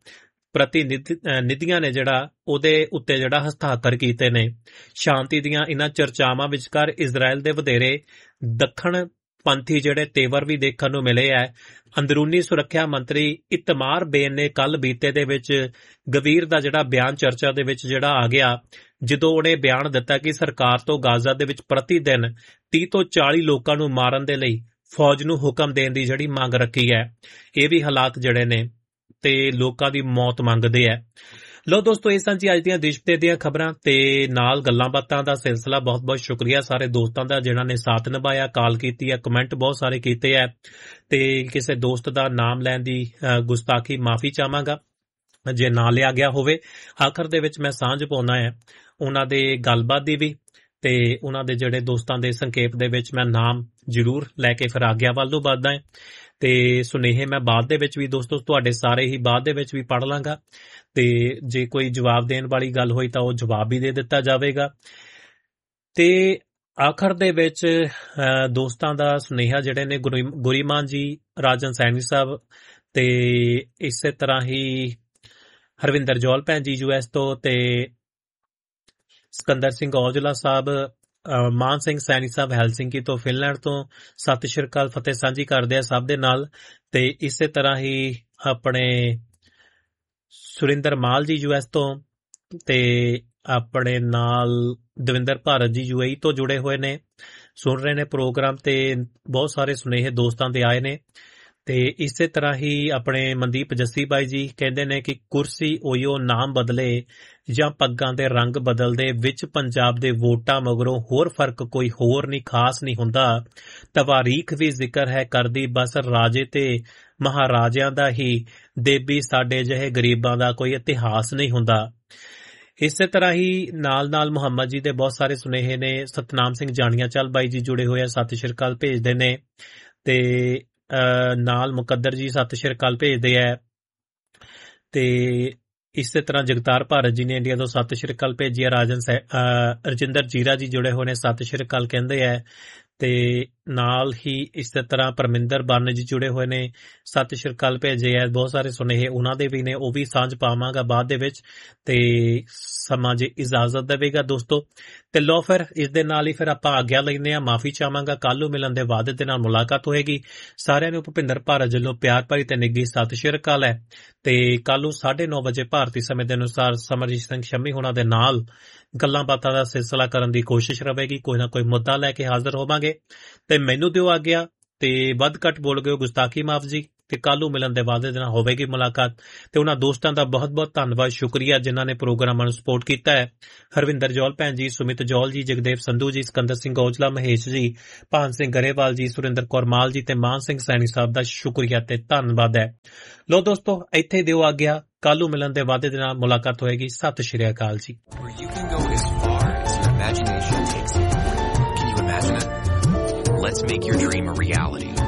ਪ੍ਰਤੀਨਿਧੀਆਂ ਨੇ ਜਿਹੜਾ ਉਹਦੇ ਉੱਤੇ ਜਿਹੜਾ ਹਸਤਾਖਰ ਕੀਤੇ ਨੇ। ਸ਼ਾਂਤੀ ਦੀਆਂ ਇਹਨਾਂ ਚਰਚਾਵਾਂ ਵਿਚਕਾਰ ਇਜ਼ਰਾਈਲ ਦੇ ਵਧੇਰੇ ਦੱਖਣ ਪੰਥੀ ਜਿਹੜੇ ਤੇਵਰ ਵੀ ਦੇਖਣ ਨੂੰ ਮਿਲੇ ਹੈ। ਅੰਦਰੂਨੀ ਸੁਰੱਖਿਆ ਮੰਤਰੀ ਇਤਮਾਰ ਬੇਨ ਨੇ ਕੱਲ ਬੀਤੇ ਦੇ ਵਿੱਚ ਗਵੀਰ ਦਾ ਜਿਹੜਾ ਬਿਆਨ ਚਰਚਾ ਦੇ ਵਿੱਚ ਜਿਹੜਾ ਆ ਗਿਆ, ਜਦੋਂ ਉਹਨੇ ਬਿਆਨ ਦਿੱਤਾ ਕਿ ਸਰਕਾਰ ਤੋਂ ਗਾਜ਼ਾ ਦੇ ਵਿੱਚ ਪ੍ਰਤੀ ਦਿਨ 30 ਤੋਂ 40 ਲੋਕਾਂ ਨੂੰ ਮਾਰਨ ਦੇ ਲਈ ਫੌਜ ਨੂੰ ਹੁਕਮ ਦੇਣ ਦੀ ਜਿਹੜੀ ਮੰਗ ਰੱਖੀ ਹੈ। ਇਹ ਵੀ ਹਾਲਾਤ ਜਿਹੜੇ ਨੇ ਤੇ ਲੋਕਾਂ ਦੀ ਮੌਤ ਮੰਗਦੇ ਹੈ। ਲੋ ਦੋਸਤੋ, ਇਹ ਸਾਂਝੀ ਅੱਜ ਦੀਆਂ ਦੇਸ਼ ਵਿਦੇਸ਼ ਦੀਆਂ ਖਬਰਾਂ ਤੇ ਨਾਲ ਗੱਲਾਂ ਬਾਤਾਂ ਦਾ ਸਿਲਸਿਲਾ। ਬਹੁਤ ਬਹੁਤ ਸ਼ੁਕਰੀਆ ਸਾਰੇ ਦੋਸਤਾਂ ਦਾ ਜਿਨ੍ਹਾਂ ਨੇ ਸਾਥ ਨਿਭਾਇਆ, ਕਾਲ ਕੀਤੀ ਹੈ, ਕਮੈਂਟ ਬਹੁਤ ਸਾਰੇ ਕੀਤੇ ਹੈ ਤੇ ਕਿਸੇ ਦੋਸਤ ਦਾ ਨਾਮ ਲੈਣ ਦੀ ਗੁਸਤਾਖੀ ਮਾਫੀ ਚਾਹਾਂਗਾ ਜੇ ਨਾ ਲਿਆ ਗਿਆ ਹੋਵੇ। ਆਖਰ ਦੇ ਵਿੱਚ ਮੈਂ ਸਾਂਝ ਪਾਉਣਾ ਹੈ ਉਹਨਾਂ ਦੇ ਗੱਲਬਾਤ ਦੀ ਵੀ ਤੇ ਉਹਨਾਂ ਦੇ ਜਿਹੜੇ ਦੋਸਤਾਂ ਦੇ ਸੰਖੇਪ ਦੇ ਵਿੱਚ ਮੈਂ ਨਾਮ ਜ਼ਰੂਰ ਲੈ ਕੇ ਫਿਰ ਆਗਿਆ ਵੱਲ ਨੂੰ ਵੱਧਦਾ ਹੈ ਤੇ ਸੁਨੇਹੇ ਮੈਂ ਬਾਅਦ ਦੇ ਵਿੱਚ ਵੀ ਦੋਸਤੋ ਤੁਹਾਡੇ ਸਾਰੇ ਹੀ ਬਾਅਦ ਦੇ ਵਿੱਚ ਵੀ ਪੜ੍ਹ ਲਾਂਗਾ ਤੇ ਜੇ ਕੋਈ ਜਵਾਬ ਦੇਣ ਵਾਲੀ ਗੱਲ ਹੋਈ ਤਾਂ ਉਹ ਜਵਾਬ ਵੀ ਦੇ ਦਿੱਤਾ ਜਾਵੇਗਾ। ਤੇ ਆਖਰ ਦੇ ਵਿੱਚ ਦੋਸਤਾਂ ਦਾ ਸੁਨੇਹਾ ਜਿਹੜੇ ਨੇ ਗੁਰੀਮਾਨ ਜੀ, ਰਾਜਨ ਸੈਣੀ ਸਾਹਿਬ ਤੇ ਇਸੇ ਤਰ੍ਹਾਂ ਹੀ ਹਰਵਿੰਦਰ ਜੌਲ ਭੈਣ ਜੀ US ਤੋਂ ਤੇ ਸਿਕੰਦਰ ਸਿੰਘ ਔਜਲਾ ਸਾਹਿਬ, ਮਾਨ ਸਿੰਘ ਸੈਣੀ ਸਾਹਿਬ ਹੈਲਸਿੰਕੀ ਤੋਂ, ਫਿਨਲੈਂਡ ਤੋਂ ਸਤਿ ਸ਼੍ਰੀ ਅਕਾਲ ਫਤਿਹ ਸਾਂਝੀ ਕਰਦੇ ਆ ਸਭ ਦੇ ਨਾਲ। ਤੇ ਇਸੇ ਤਰ੍ਹਾਂ ਹੀ ਆਪਣੇ ਸੁਰਿੰਦਰ ਮਾਲ ਜੀ US ਤੋਂ ਤੇ ਆਪਣੇ ਨਾਲ ਦਵਿੰਦਰ ਭਾਰਤ ਜੀ UAE ਤੋਂ ਜੁੜੇ ਹੋਏ ਨੇ, ਸੁਣ ਰਹੇ ਨੇ ਪ੍ਰੋਗਰਾਮ ਤੇ ਬਹੁਤ ਸਾਰੇ ਸੁਨੇਹੇ ਦੋਸਤਾਂ ਦੇ ਆਏ ਨੇ। ਤੇ ਇਸੇ ਤਰ੍ਹਾਂ ਹੀ ਆਪਣੇ ਮਨਦੀਪ ਜੱਸੀ ਬਾਈ ਜੀ ਕਹਿੰਦੇ ਨੇ ਕਿ ਕੁਰਸੀ ਉਹੀਓ ਨਾਮ ਬਦਲੇ ਜਾਂ ਪੱਗਾਂ ਦੇ ਰੰਗ ਬਦਲਦੇ, ਵਿੱਚ ਪੰਜਾਬ ਦੇ ਵੋਟਾਂ ਮਗਰੋਂ ਹੋਰ ਫਰਕ ਕੋਈ ਹੋਰ ਨਹੀਂ, ਖਾਸ ਨਹੀਂ ਹੁੰਦਾ। ਤਵਾਰੀਖ ਵੀ ਜ਼ਿਕਰ ਹੈ ਕਰਦੀ, ਬਸ ਰਾਜੇ ਤੇ ਮਹਾਰਾਜਿਆਂ ਦਾ ਹੀ, ਦੇਬੀ ਸਾਡੇ ਜਿਹੇ ਗਰੀਬਾਂ ਦਾ ਕੋਈ ਇਤਿਹਾਸ ਨਹੀਂ ਹੁੰਦਾ। ਇਸੇ ਤਰ੍ਹਾਂ ਹੀ ਨਾਲ ਨਾਲ ਮੁਹੰਮਦ ਜੀ ਦੇ ਬਹੁਤ ਸਾਰੇ ਸੁਨੇਹੇ ਨੇ। ਸਤਨਾਮ ਸਿੰਘ ਜਾਣੀਆਂ ਚੱਲ ਬਾਈ ਜੀ ਜੁੜੇ ਹੋਏ ਆ, ਸਤਿ ਸ਼੍ਰੀ ਅਕਾਲ ਭੇਜਦੇ ਨੇ ਤੇ ਨਾਲ ਮੁਕੱਦਰ ਜੀ ਸਤਿ ਸ਼੍ਰੀ ਅਕਾਲ ਭੇਜਦੇ ਹੈ ਤੇ ਇਸੇ ਤਰ੍ਹਾਂ ਜਗਤਾਰ ਭਾਰਤ ਜੀ ਨੇ ਇੰਡੀਆ ਤੋਂ ਸਤਿ ਸ਼੍ਰੀ ਅਕਾਲ ਭੇਜੀ ਹੈ। ਰਜਿੰਦਰ ਜੀਰਾ ਜੀ ਜੁੜੇ ਹੋਏ ਨੇ, ਸਤਿ ਸ਼੍ਰੀ ਅਕਾਲ ਕਹਿੰਦੇ ਹੈ ਤੇ ਨਾਲ ਹੀ ਇਸੇ ਤਰ੍ਹਾਂ ਪਰਮਿੰਦਰ ਬੰਨ ਜੀ ਜੁੜੇ ਹੋਏ ਨੇ, ਸਤਿ ਸ਼੍ਰੀ ਅਕਾਲ ਭੇਜੇ ਹੈ। ਬਹੁਤ ਸਾਰੇ ਸੁਨੇਹੇ ਉਹਨਾਂ ਦੇ ਵੀ ਨੇ, ਉਹ ਵੀ ਸਾਂਝ ਪਾਵਾਂਗਾ ਬਾਅਦ ਦੇ ਵਿੱਚ ਤੇ ਸਮਾਂ ਜੇ ਇਜਾਜ਼ਤ ਦੇਵੇਗਾ ਦੋਸਤੋ। ਤੇ ਲੋ ਫਿਰ ਇਸ ਦੇ ਨਾਲ ਹੀ ਫਿਰ ਆਪਾਂ ਆਗਿਆ ਲੈਂਦੇ ਹਾਂ, ਮਾਫੀ ਚਾਹਾਂਗਾ। ਕੱਲ ਨੂੰ ਮਿਲਣ ਦੇ ਵਾਅਦੇ ਦੇ ਨਾਲ ਮੁਲਾਕਾਤ ਹੋਏਗੀ। ਸਾਰਿਆਂ ਨੂੰ ਭੁਪਿੰਦਰ ਭਾਰਤ ਵੱਲੋਂ ਪਿਆਰ ਭਰੀ ਤੇ ਨਿੱਘੀ ਸਤਿ ਸ਼੍ਰੀ ਅਕਾਲ ਹੈ ਤੇ ਕੱਲ ਨੂੰ 9:30 ਵਜੇ ਭਾਰਤੀ ਸਮੇਂ ਦੇ ਅਨੁਸਾਰ ਸਮਰਜੀਤ ਸਿੰਘ ਸ਼ੰਮੀ ਹੋਣਾ ਦੇ ਨਾਲ ਗੱਲਾਂ ਬਾਤਾਂ ਦਾ ਸਿਲਸਿਲਾ ਕਰਨ ਦੀ ਕੋਸ਼ਿਸ਼ ਰਹੇਗੀ। ਕੋਈ ਨਾ ਕੋਈ ਮੁੱਦਾ ਲੈ ਕੇ ਹਾਜ਼ਰ ਹੋਵਾਂਗੇ ਤੇ ਮੈਨੂੰ ਦਿਓ ਆਗਿਆ ਤੇ ਵੱਧ ਘੱਟ ਬੋਲ ਗਏ ਗੁਸਤਾਖੀ ਮਾਫ ਜੀ ਤੇ ਕੱਲ ਨੂੰ ਮਿਲਣ ਦੇ ਵਾਅਦੇ ਦੇ ਨਾਲ ਹੋਵੇਗੀ ਮੁਲਾਕਾਤ। ਤੇ ਉਹਨਾਂ ਦੋਸਤਾਂ ਦਾ ਬਹੁਤ ਬਹੁਤ ਧੰਨਵਾਦ, ਸ਼ੁਕਰੀਆ ਜਿਨ੍ਹਾਂ ਨੇ ਪ੍ਰੋਗਰਾਮਾਂ ਨੂੰ ਸਪੋਰਟ ਕੀਤਾ ਹੈ। ਹਰਵਿੰਦਰ ਜੌਲ ਭੈਣ ਜੀ, ਸੁਮਿਤ ਜੌਲ ਜੀ, ਜਗਦੇਵ ਸੰਧੂ ਜੀ, ਸਿਕੰਦਰ ਸਿੰਘ ਔਜਲਾ, ਮਹੇਸ਼ ਜੀ, ਭਾਨ ਸਿੰਘ ਗਰੇਵਾਲ ਜੀ, ਸੁਰਿੰਦਰ ਕੌਰ ਮਾਲ ਜੀ ਤੇ ਮਾਨ ਸਿੰਘ ਸੈਣੀ ਸਾਹਿਬ ਦਾ ਸ਼ੁਕਰੀਆ ਤੇ ਧੰਨਵਾਦ ਹੈ। ਲੋ ਦੋਸਤੋ, ਇੱਥੇ ਦਿਓ ਆਗਿਆ, ਕੱਲ ਨੂੰ ਮਿਲਣ ਦੇ ਵਾਅਦੇ ਦੇ ਨਾਲ ਮੁਲਾਕਾਤ ਹੋਏਗੀ। ਸਤਿ ਸ਼੍ਰੀ ਅਕਾਲ ਜੀ। Let's make your dream a reality.